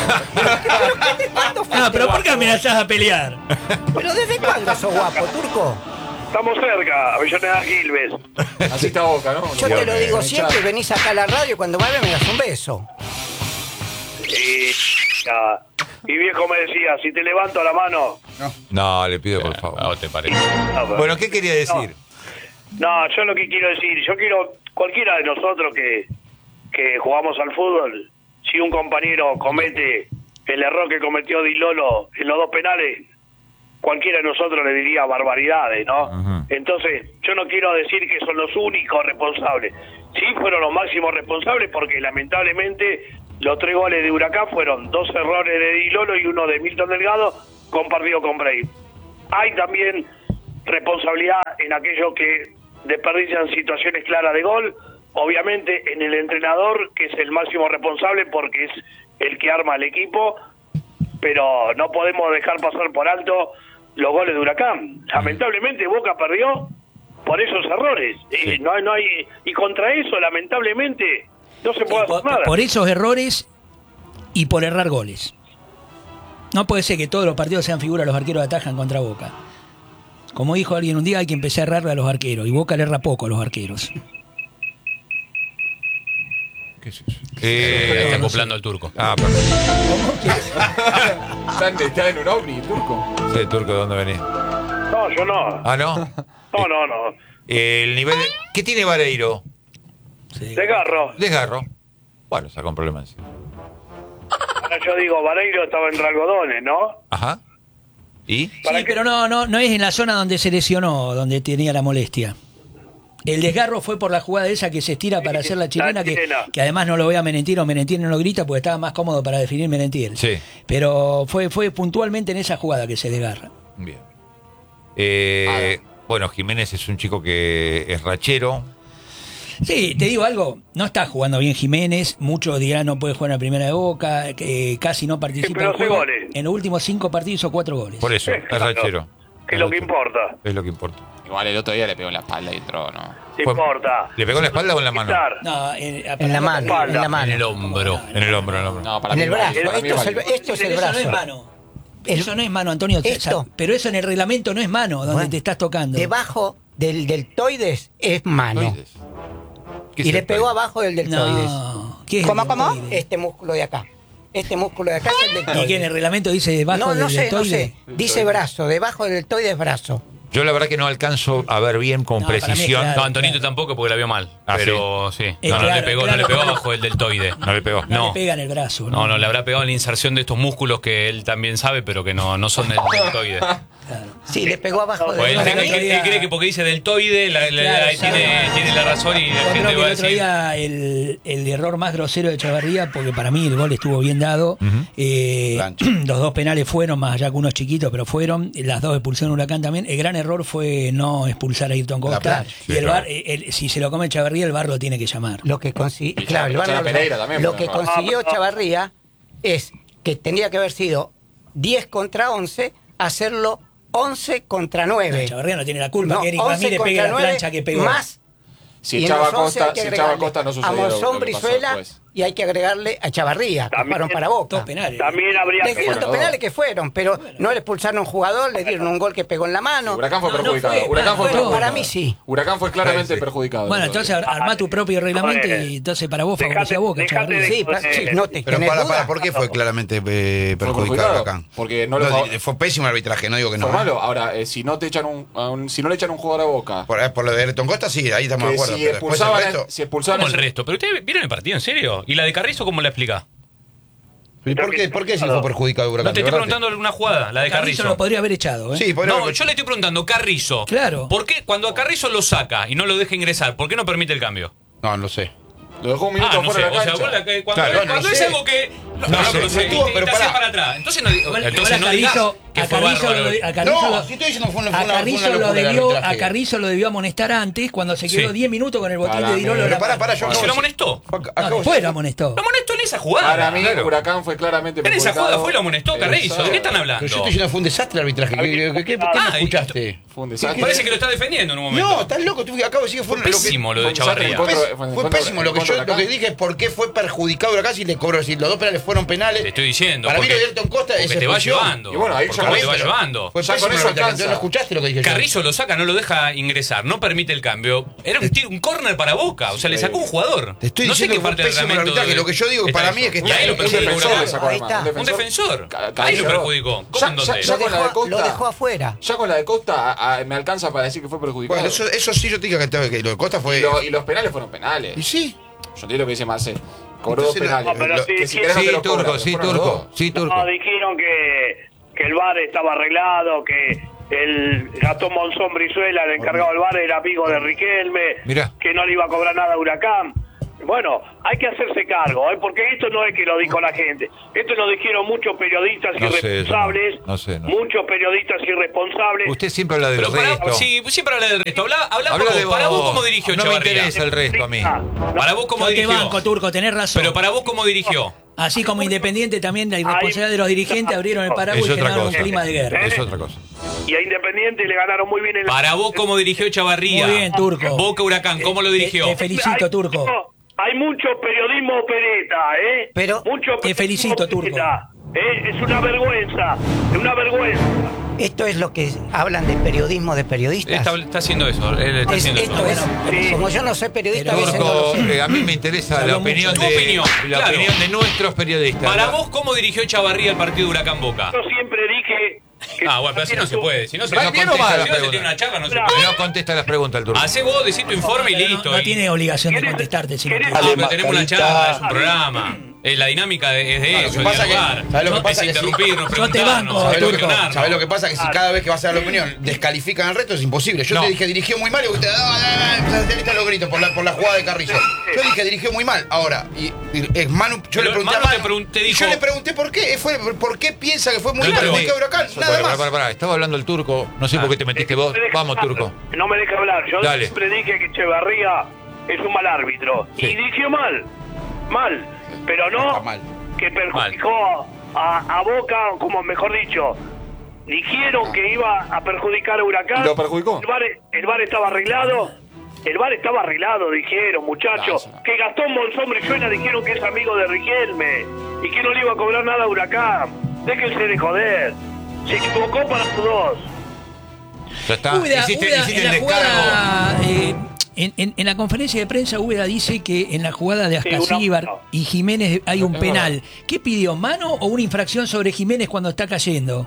S5: No, pero ¿por qué amenazás a pelear?
S6: Pero ¿desde cuándo sos guapo, turco?
S1: Estamos cerca, Avellaneda Quilmes.
S3: Así está Boca, ¿no?
S6: Yo te lo digo
S3: Me
S6: siempre,
S3: echaron.
S6: venís acá a la radio y cuando vuelves me das un beso.
S1: Y, ah, y viejo me decía, si te levanto la mano.
S2: No, le pido por
S8: ¿A
S2: favor.
S8: vos te parece?
S1: No, pero-
S2: Bueno, ¿qué quería decir?
S1: No, yo lo que quiero decir, yo quiero, cualquiera de nosotros que, que jugamos al fútbol, si un compañero comete el error que cometió Di Lolo en los dos penales, cualquiera de nosotros le diría barbaridades, ¿no?
S2: Ujú.
S1: Entonces, yo no quiero decir que son los únicos responsables. Sí fueron los máximos responsables porque lamentablemente los tres goles de Huracán fueron dos errores de Di Lolo y uno de Milton Delgado compartido con Bray. Hay también responsabilidad en aquellos que desperdician situaciones claras de gol, obviamente en el entrenador, que es el máximo responsable porque es el que arma el equipo, pero no podemos dejar pasar por alto los goles de Huracán. Lamentablemente Boca perdió por esos errores.
S2: Sí.
S1: Y, no, hay- no hay, y contra eso, lamentablemente, no se puede
S5: por,
S1: hacer nada.
S5: por esos errores y por errar goles. No puede ser que todos los partidos sean figuras los arqueros atajan contra Boca. Como dijo alguien un día, hay que empezar a errarle a los arqueros. Y Boca le erra poco a los arqueros.
S2: ¿Qué es eso?
S8: Eh, está
S5: no
S8: acoplando al turco.
S2: Ah, perfecto.
S3: Está en, está en un ovni, turco.
S2: Sí, Turco, ¿de dónde venís?
S1: No, yo no.
S2: Ah, ¿no?
S1: No, no, no.
S2: El nivel... ¿Qué tiene Vareiro?
S5: Sí.
S1: Desgarro.
S2: Desgarro. Bueno, sacó un problema encima.
S1: Ahora yo digo, Vareiro estaba en algodones, ¿no?
S2: Ajá. ¿Y?
S1: ¿Para
S5: Sí,
S1: qué?
S5: pero no, no, no es en la zona donde se lesionó, donde tenía la molestia. El desgarro fue por la jugada esa que se estira para hacer la chilena,
S1: La
S5: que,
S1: chilena.
S5: que además no lo ve a Menentiel o Menentiel no lo grita porque estaba más cómodo para definir Menentiel.
S2: Sí.
S5: Pero fue, fue puntualmente en esa jugada que se desgarra.
S2: Bien. Eh, bueno, Jiménez es un chico que es rachero.
S5: Sí, te digo algo, no está jugando bien Jiménez, muchos dirán no puede jugar en la primera de Boca, que casi no participa
S1: pero
S5: en el
S1: hace
S5: juego.
S1: goles.
S5: En los últimos cinco partidos hizo cuatro goles.
S2: Por eso, es
S1: Claro.
S2: rachero.
S1: Que es lo que importa.
S2: Es lo que importa.
S3: Igual el otro día le pegó en la espalda y entró, ¿no?
S1: No
S2: Fue-
S1: importa.
S2: ¿Le pegó en la espalda o en la mano?
S1: Estar.
S5: No, en,
S6: En la mano, en la
S8: En
S6: mano.
S8: el hombro.
S2: En el hombro, en el hombro.
S3: No, para
S6: En
S3: mí
S6: el
S3: vale,
S6: brazo.
S3: para mí
S6: Esto es el,
S3: vale.
S6: esto es el
S5: Pero eso no es
S6: brazo.
S5: mano. Eso no es mano, Antonio.
S6: Esto.
S5: Pero eso en el reglamento no es mano, donde
S6: Bueno,
S5: te estás tocando.
S6: Debajo del deltoides es mano.
S2: Deltoides. ¿Qué es
S6: Y le
S2: el
S6: pegó
S2: deltoides?
S6: abajo del deltoides.
S5: No. ¿Qué es
S6: ¿Cómo,
S5: el
S6: cómo?
S5: deltoide?
S6: Este músculo de acá. Este músculo de acá es el
S5: ¿Y
S6: deltoides.
S5: que en el reglamento dice debajo
S6: No,
S5: del
S6: no sé, no
S5: deltoide?
S6: sé. Dice brazo. Debajo del deltoides es brazo.
S2: Yo la verdad que no alcanzo a ver bien con
S5: No, para mí,
S2: precisión.
S5: claro.
S8: No, Antonito tampoco porque la vio mal.
S2: Ah,
S8: pero sí.
S5: Eh,
S8: No, no
S5: claro,
S8: le pegó,
S5: claro,
S8: no le pegó
S5: claro.
S8: abajo del deltoide.
S2: No le pegó.
S5: No,
S8: No.
S5: le pega en el brazo.
S8: No, no, le habrá pegado en la inserción de estos músculos que él también sabe, pero que no, no son del deltoide.
S6: Sí, le pegó abajo del
S8: Pues él,
S5: Bueno,
S8: él-
S5: el otro
S8: él
S5: día-
S8: cree que porque dice deltoide, la- la-
S5: Claro,
S8: ahí
S5: sabe
S8: tiene,
S5: más.
S8: tiene la razón y la
S5: Yo
S8: gente
S5: creo que
S8: va a
S5: el otro
S8: decir.
S5: día el, el error más grosero de Echeverría, porque para mí el gol estuvo bien dado. eh,
S7: Plancha.
S5: los dos penales fueron, más allá que unos chiquitos, pero fueron. Las dos expulsiones de Huracán también. El gran error fue no expulsar a Ayrton Costa.
S7: plancha.
S5: Y
S2: Sí,
S5: el
S2: claro.
S5: VAR, eh, el- si se lo come Echeverría, el VAR lo tiene que llamar.
S6: Lo que consiguió,
S3: Y
S6: claro, el
S3: Chara
S6: VAR no-
S3: Pereira también
S6: lo
S3: fue
S6: que
S3: un error.
S6: consiguió
S1: Ah, pero-
S6: Chavarría es que tendría que haber sido diez contra once, hacerlo once contra nueve.
S5: Echeverría no tiene la culpa
S6: No,
S5: que Eric
S6: once
S5: Ramírez
S6: contra
S5: pegue la
S6: nueve,
S5: plancha que pegó.
S6: Más
S3: Si
S6: y en
S3: echaba
S6: los once
S3: Costa,
S6: hay que
S3: si echaba
S6: agregarle
S3: Costa no
S6: a
S3: sucedió lo
S6: Monzón
S3: que pasó
S6: Brizuela
S3: después.
S6: y hay que agregarle a Chavarría, que
S1: También-
S6: fueron para Boca.
S5: Dos penales.
S1: También habría
S6: Les
S1: que...
S6: dieron
S3: Bueno,
S6: dos penales
S3: dos.
S6: que fueron, pero no le expulsaron a un jugador, le dieron un gol que pegó en la mano.
S3: Huracán fue
S5: No, no
S3: perjudicado.
S5: fue,
S3: Huracán fue
S5: bueno,
S3: perjudicado.
S6: para mí sí.
S3: Huracán fue claramente
S7: Sí.
S3: perjudicado.
S5: Bueno, entonces ar- armá tu propio reglamento y entonces para vos favoreció a Boca,
S1: Dejate
S5: Echeverría.
S1: de-
S6: Sí, pa- sí, no te
S7: Pero
S6: tenés
S7: para,
S6: duda.
S7: para, ¿por qué fue claramente eh, perjudicado
S3: perjudicado,
S7: Huracán?
S3: porque no lo fa-
S7: di- fue pésimo el arbitraje, no digo que no.
S3: Fue
S7: ¿eh?
S3: malo. Ahora, eh, si no te echan un, a un- si no le echan un jugador a Boca,
S7: Por, eh, por lo de Ayrton Costa, sí, ahí estamos de
S3: que
S7: acuerdo.
S3: si
S7: pero después el
S3: expulsaban,
S7: resto-
S3: si expulsaban
S8: ¿Cómo el
S3: ese-
S8: resto? ¿Pero ustedes vieron el partido, en serio? ¿Y la de Carrizo cómo la explica?
S7: ¿Y por qué, por qué sí fue perjudicado Huracán?
S8: No te
S7: De
S8: estoy
S7: verdad
S8: preguntando alguna jugada, la de
S5: Carrizo
S8: Carrizo.
S5: lo podría haber echado, ¿eh?
S7: Sí, podría
S8: No,
S7: haber-
S8: yo le estoy preguntando, Carrizo.
S5: Claro.
S8: ¿Por qué cuando a Carrizo lo saca y no lo deja ingresar, por qué no permite el cambio?
S7: No, no sé.
S3: lo dejó un minuto
S8: Ah, no sé.
S3: fuera de
S8: O
S3: la
S8: sea,
S3: cancha.
S8: vos la que- cuando,
S7: Claro, no
S8: cuando es
S7: sé.
S8: algo que. No,
S7: No
S8: no,
S7: sé,
S8: pero
S7: no
S8: se-
S7: estuvo,
S8: y te
S7: pero
S8: haces
S7: pará.
S8: para atrás. Entonces no,
S5: Igual-
S8: entonces
S5: igual
S8: no
S5: a
S8: digas
S5: Carrizo-
S8: que
S5: a
S8: fue
S5: Carrizo
S8: bárbaro.
S5: lo de- a Carrizo
S7: No,
S5: lo-
S7: si estoy diciendo fue una, fue
S5: A
S7: una, fue
S5: Carrizo,
S7: una
S5: lo
S7: locura el
S5: debió, a
S7: arbitraje.
S5: Carrizo lo debió amonestar antes cuando se quedó
S8: Sí.
S5: diez minutos con el botín
S3: Para
S5: de
S3: mí,
S5: Dirolo. en
S7: Pero
S5: la
S7: pará,
S5: mano.
S7: pará, yo
S8: ¿Se
S7: acabo-
S8: lo amonestó?
S7: Fue-
S5: No,
S7: acabo-
S5: después lo amonestó.
S8: Lo amonestó en esa jugada.
S3: Para mí,
S8: Claro.
S3: Huracán fue claramente
S8: En esa
S3: perjudicado.
S8: jugada fue lo amonestó Carrizo.
S3: Exacto.
S8: ¿De qué están hablando?
S7: Pero yo estoy diciendo fue un desastre el arbitraje. ¿Qué, qué, qué, qué no
S8: Ah, y-
S7: escuchaste?
S3: Fue un desastre.
S8: Parece que lo está defendiendo en un momento.
S7: No, estás loco. Tú acabo de decir que fue,
S8: Fue
S7: lo que-
S8: pésimo lo de
S3: fue un desastre
S8: Chavarría.
S3: en contra-
S7: Fue,
S3: fue en
S7: fue
S3: contra-
S7: pésimo.
S3: en
S7: Lo que
S3: contra
S7: yo
S3: de
S7: lo que
S3: Huracán.
S7: dije es por qué fue perjudicado Huracán si le cobró. Si los dos penales fueron penales.
S8: Te estoy diciendo.
S7: Para mí
S8: porque,
S7: lo de Ayrton Costa es
S8: porque te va
S7: expulsión.
S8: llevando.
S3: Y bueno, ahí
S8: Porque
S3: ya
S8: vos
S3: ves,
S8: te va
S3: pero-
S8: llevando.
S7: Fue
S3: Ya con
S7: pésimo
S3: eso
S7: el arbitraje.
S3: alcanza.
S7: ¿No escuchaste lo que dije yo?
S8: Carrizo lo saca, no lo deja ingresar, no permite el cambio. Era un, tiro- un córner para Boca, o sea, le sacó un jugador.
S7: Te estoy
S8: no sé
S7: diciendo
S8: qué
S7: que fue
S8: parte del
S7: pésimo el
S8: reglamento
S7: arbitraje. Lo que yo digo
S8: está
S7: para mí
S8: eso.
S7: es que
S8: Y ahí lo
S3: Un
S8: perjudicó
S3: defensor le
S8: Huracán.
S3: sacó
S6: Ahí
S3: la mano.
S6: está.
S8: Un defensor.
S3: Ca-
S8: Ahí lo
S3: Carrizo.
S8: perjudicó. ¿Cómo
S3: Ya-
S8: en
S3: ya-
S8: dónde?
S3: ya
S6: Lo
S3: con la de
S6: dejó, lo
S3: Costa-
S6: dejó afuera.
S3: Ya con la de Costa a- a- me alcanza para decir que fue perjudicado.
S7: Bueno, eso, eso sí yo te digo que, te- que lo de Costa fue.
S3: y, lo- y los penales fueron penales.
S7: Y sí.
S3: Yo entiendo lo que dice Marcel. Cobró dos
S7: Entonces,
S3: penales.
S1: no, pero
S3: Lo-
S1: sí,
S3: que si
S1: sí,
S3: querés no
S2: Sí,
S3: te los
S2: Turco,
S3: cobran,
S2: sí,
S3: fueron los
S2: Turco.
S3: dos.
S2: Sí, Turco.
S1: No, dijeron que que el V A R estaba arreglado, que el Gastón Monzón Brizuela, el encargado del V A R, era amigo de Riquelme,
S2: Mirá.
S1: que no le iba a cobrar nada a Huracán. Bueno, hay que hacerse cargo, ¿eh? Porque esto no es que lo dijo la gente, esto lo dijeron muchos periodistas
S2: No sé,
S1: irresponsables,
S2: no, no sé, no.
S1: muchos periodistas irresponsables.
S2: Usted siempre habla del
S8: Pero para,
S2: resto.
S8: sí, siempre habla del resto. Habla, habla,
S2: Habla
S8: por
S2: de
S8: vos. Para vos,
S2: vos.
S8: ¿cómo dirigió
S2: No me
S8: Echevarría?
S2: interesa el resto a mí.
S8: Para vos, ¿cómo
S5: Yo te
S8: dirigió?
S5: banco, Turco, tenés razón.
S8: Pero para vos, ¿cómo dirigió?
S5: Así como Independiente también la irresponsabilidad de los dirigentes abrieron el paraguas
S2: Es
S5: y
S2: otra
S5: generaron un
S2: cosa.
S5: clima de guerra.
S2: Es otra cosa.
S1: Y a Independiente le ganaron muy bien en la...
S8: Para vos, ¿cómo dirigió Echevarría?
S5: Muy bien, Turco.
S8: Boca Huracán, ¿cómo lo dirigió?
S5: Te, te felicito,
S1: Hay-
S5: Turco.
S1: Hay mucho periodismo opereta, ¿eh?
S6: Pero-
S1: mucho
S5: Te felicito, Turco.
S1: opereta, ¿eh? Es una vergüenza, es una vergüenza.
S6: Esto es lo que hablan de periodismo de periodistas.
S8: Está, está haciendo eso. Él está
S6: Es-
S8: haciendo
S6: esto
S8: eso.
S6: es,
S1: Sí.
S6: como yo no soy periodista, a
S5: Pero,
S6: veces no lo
S2: Turco,
S6: sé.
S2: eh, a mí me interesa la
S5: Habló
S2: opinión
S8: mucho.
S2: de
S8: Tu opinión,
S2: la
S8: claro.
S2: opinión de nuestros periodistas.
S8: Para
S2: La-
S8: vos, ¿cómo dirigió Echevarría el partido de Huracán Boca?
S1: Yo siempre dije... que-
S8: Ah, bueno, pero así no se puede. Si no se
S2: Pero no
S8: si no
S2: contesta
S8: se
S2: la
S8: tiene
S2: pregunta.
S8: una charla, no se
S1: No.
S8: puede.
S2: No contesta las preguntas el Turco.
S8: Hacé vos, decís tu informe y
S5: Pero no-
S8: listo.
S5: No,
S8: y-
S5: tiene obligación de
S1: ¿Querés-
S5: contestarte. Si no
S1: querés-
S5: quiere.
S8: Ah, pero tenemos una
S7: Mascarita.
S8: charla, es un programa. Eh, la dinámica de- es de
S7: Claro,
S8: eso,
S7: lo que pasa
S8: dialogar.
S7: que- ¿sabes lo que
S8: Es
S7: pasa? Que sí.
S8: interrumpirnos,
S5: Yo te
S8: preguntarnos,
S5: banco,
S7: ¿Sabés lo, que,
S8: cuestionarnos.
S7: sabés lo que pasa? Que si cada vez que vas a dar la opinión descalifican al resto es imposible. Yo
S2: No.
S7: te dije dirigió muy mal y usted ah, ah, empezaste a los gritos por la, por la jugada de Carrillo. Yo dije dirigió muy mal. Ahora, y, y- es Manu, yo
S8: Pero
S7: le pregunté
S8: Manu
S7: a
S8: te
S7: Manu,
S8: pregun- te
S7: y
S8: dijo-
S7: yo le pregunté por qué. Fue, ¿Por qué piensa que fue muy
S8: No,
S7: mal
S8: pero-
S7: el Boca Huracán? Nada
S2: Pará,
S7: más.
S2: pará, pará. Estaba hablando el Turco. No sé por qué te metiste vos.
S1: No me deja
S2: Vamos,
S1: hablar.
S2: Turco.
S1: No me deja hablar. Yo
S2: Dale.
S1: siempre dije que Echevarría es un mal árbitro.
S2: Sí.
S1: Y dirigió mal. Mal. Pero no
S7: Está mal.
S1: que perjudicó a, a Boca, como mejor dicho. Dijeron que iba a perjudicar a Huracán.
S3: ¿Y lo perjudicó?
S1: El bar, el bar estaba arreglado. El bar estaba arreglado, dijeron, muchachos.
S3: No, eso no.
S1: Que Gastón Monzón Brizuela dijeron que es amigo de Riquelme. Y que no le iba a cobrar nada a Huracán. Déjense de joder. Se equivocó para los dos.
S2: Ya está.
S5: Úbeda,
S2: hiciste
S5: Úbeda,
S2: hiciste
S5: en
S2: el
S5: la
S2: descargo.
S5: jugada, eh, en, en- en la conferencia de prensa, Úbeda dice que en la jugada de
S1: Sí,
S5: Ascasíbar
S1: una-
S5: y Jiménez hay un
S3: Es
S5: penal.
S3: verdad.
S5: ¿Qué pidió, mano o una infracción sobre Jiménez cuando está cayendo?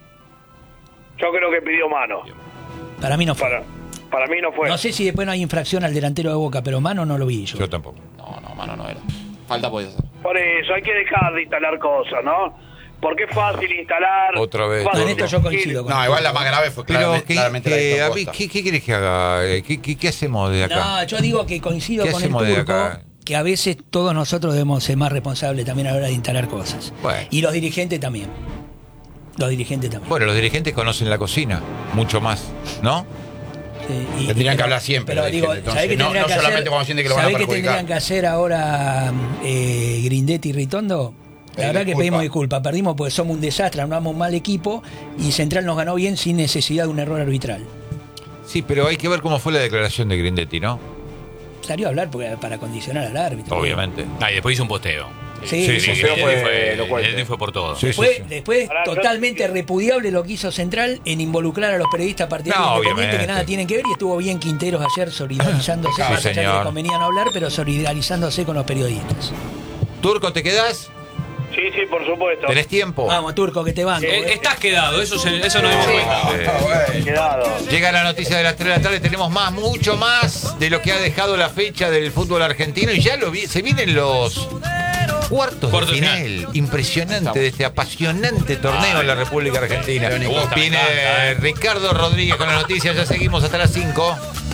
S1: Yo creo que pidió mano.
S5: Para mí no fue.
S1: Para, para mí no fue.
S5: No sé si después no hay infracción al delantero de Boca, pero mano no lo vi yo.
S2: Yo tampoco.
S3: No, no, mano, no era. Falta podía hacer.
S1: Por eso hay que dejar de instalar cosas, ¿no? Porque es fácil instalar.
S2: Otra vez,
S1: fácil
S5: En esto yo coincido con
S7: No, igual la más grave fue
S2: Pero,
S7: claramente,
S2: ¿qué,
S7: claramente la
S2: qué-
S7: de
S2: a
S7: Héctor
S2: mí,
S7: Costa.
S2: ¿qué, qué querés que haga? Eh, ¿Qué, qué, qué hacemos de acá?
S5: No, yo digo que coincido
S2: ¿Qué
S5: con el
S2: hacemos de
S5: Turco,
S2: acá?
S5: que a veces todos nosotros debemos ser más responsables también a la hora de instalar cosas.
S2: Bueno.
S5: Y los dirigentes también. Los dirigentes también.
S2: Bueno, los dirigentes conocen la cocina, mucho más, ¿no?
S5: Sí, y-
S7: Tendrían que
S5: pero-
S7: hablar siempre,
S5: Pero
S7: los
S5: digo,
S7: dirigentes,
S5: ¿sabés qué
S7: entonces, no-
S5: tendrían
S7: no
S5: que
S7: solamente
S5: hacer?
S7: cuando sienten que lo van a
S5: ¿Sabés qué
S7: perjudicar?
S5: tendrían que hacer ahora eh, Grindetti y Ritondo? La
S7: Pedir
S5: verdad que
S7: disculpa.
S5: pedimos disculpas. Perdimos porque somos un desastre, armamos un mal equipo y Central nos ganó bien sin necesidad de un error arbitral.
S2: Sí, pero hay que ver cómo fue la declaración de Grindetti, ¿no?
S5: Salió a hablar porque, para condicionar al árbitro.
S2: Obviamente.
S8: Ah, y después hizo un posteo.
S5: Sí,
S2: Sí,
S5: sí,
S2: sí,
S5: sí.
S8: Él
S3: fue
S8: fue,
S3: elocuente.
S8: él fue por todo.
S2: Sí, sí,
S5: Después,
S2: sí.
S5: después
S1: Ahora, yo-
S5: totalmente repudiable lo que hizo Central en involucrar a los periodistas partidarios
S2: No,
S5: independientes
S2: obviamente.
S5: que nada tienen que ver y estuvo bien Quinteros ayer solidarizándose,
S2: Sí,
S5: más allá que
S2: señor.
S5: les convenía no hablar, pero solidarizándose con los periodistas.
S2: Turco, ¿te quedás?
S1: Sí, sí, por supuesto.
S2: ¿Tenés tiempo?
S5: Vamos, Turco, que te banco.
S8: Eh,
S5: eh.
S8: estás quedado, eso, se- eso no dimos cuenta.
S2: Eh,
S1: Quedado.
S2: Llega la noticia de las tres de la tarde, tenemos más, mucho más de lo que ha dejado la fecha del fútbol argentino y ya lo vi, se vienen los cuartos
S8: Cuartos
S2: de
S8: de
S2: final.
S8: final.
S2: Impresionante de este apasionante torneo en la República Argentina.
S8: Me gusta, me
S2: Viene
S8: encanta, eh.
S2: Ricardo Rodríguez con las noticias, ya seguimos hasta las cinco.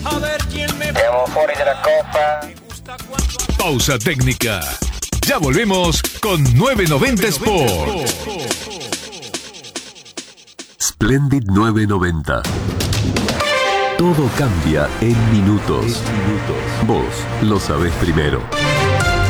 S9: Pausa técnica. Ya volvemos con nueve noventa Sport.
S10: Splendid nueve noventa. Todo cambia en minutos. Vos lo sabés primero.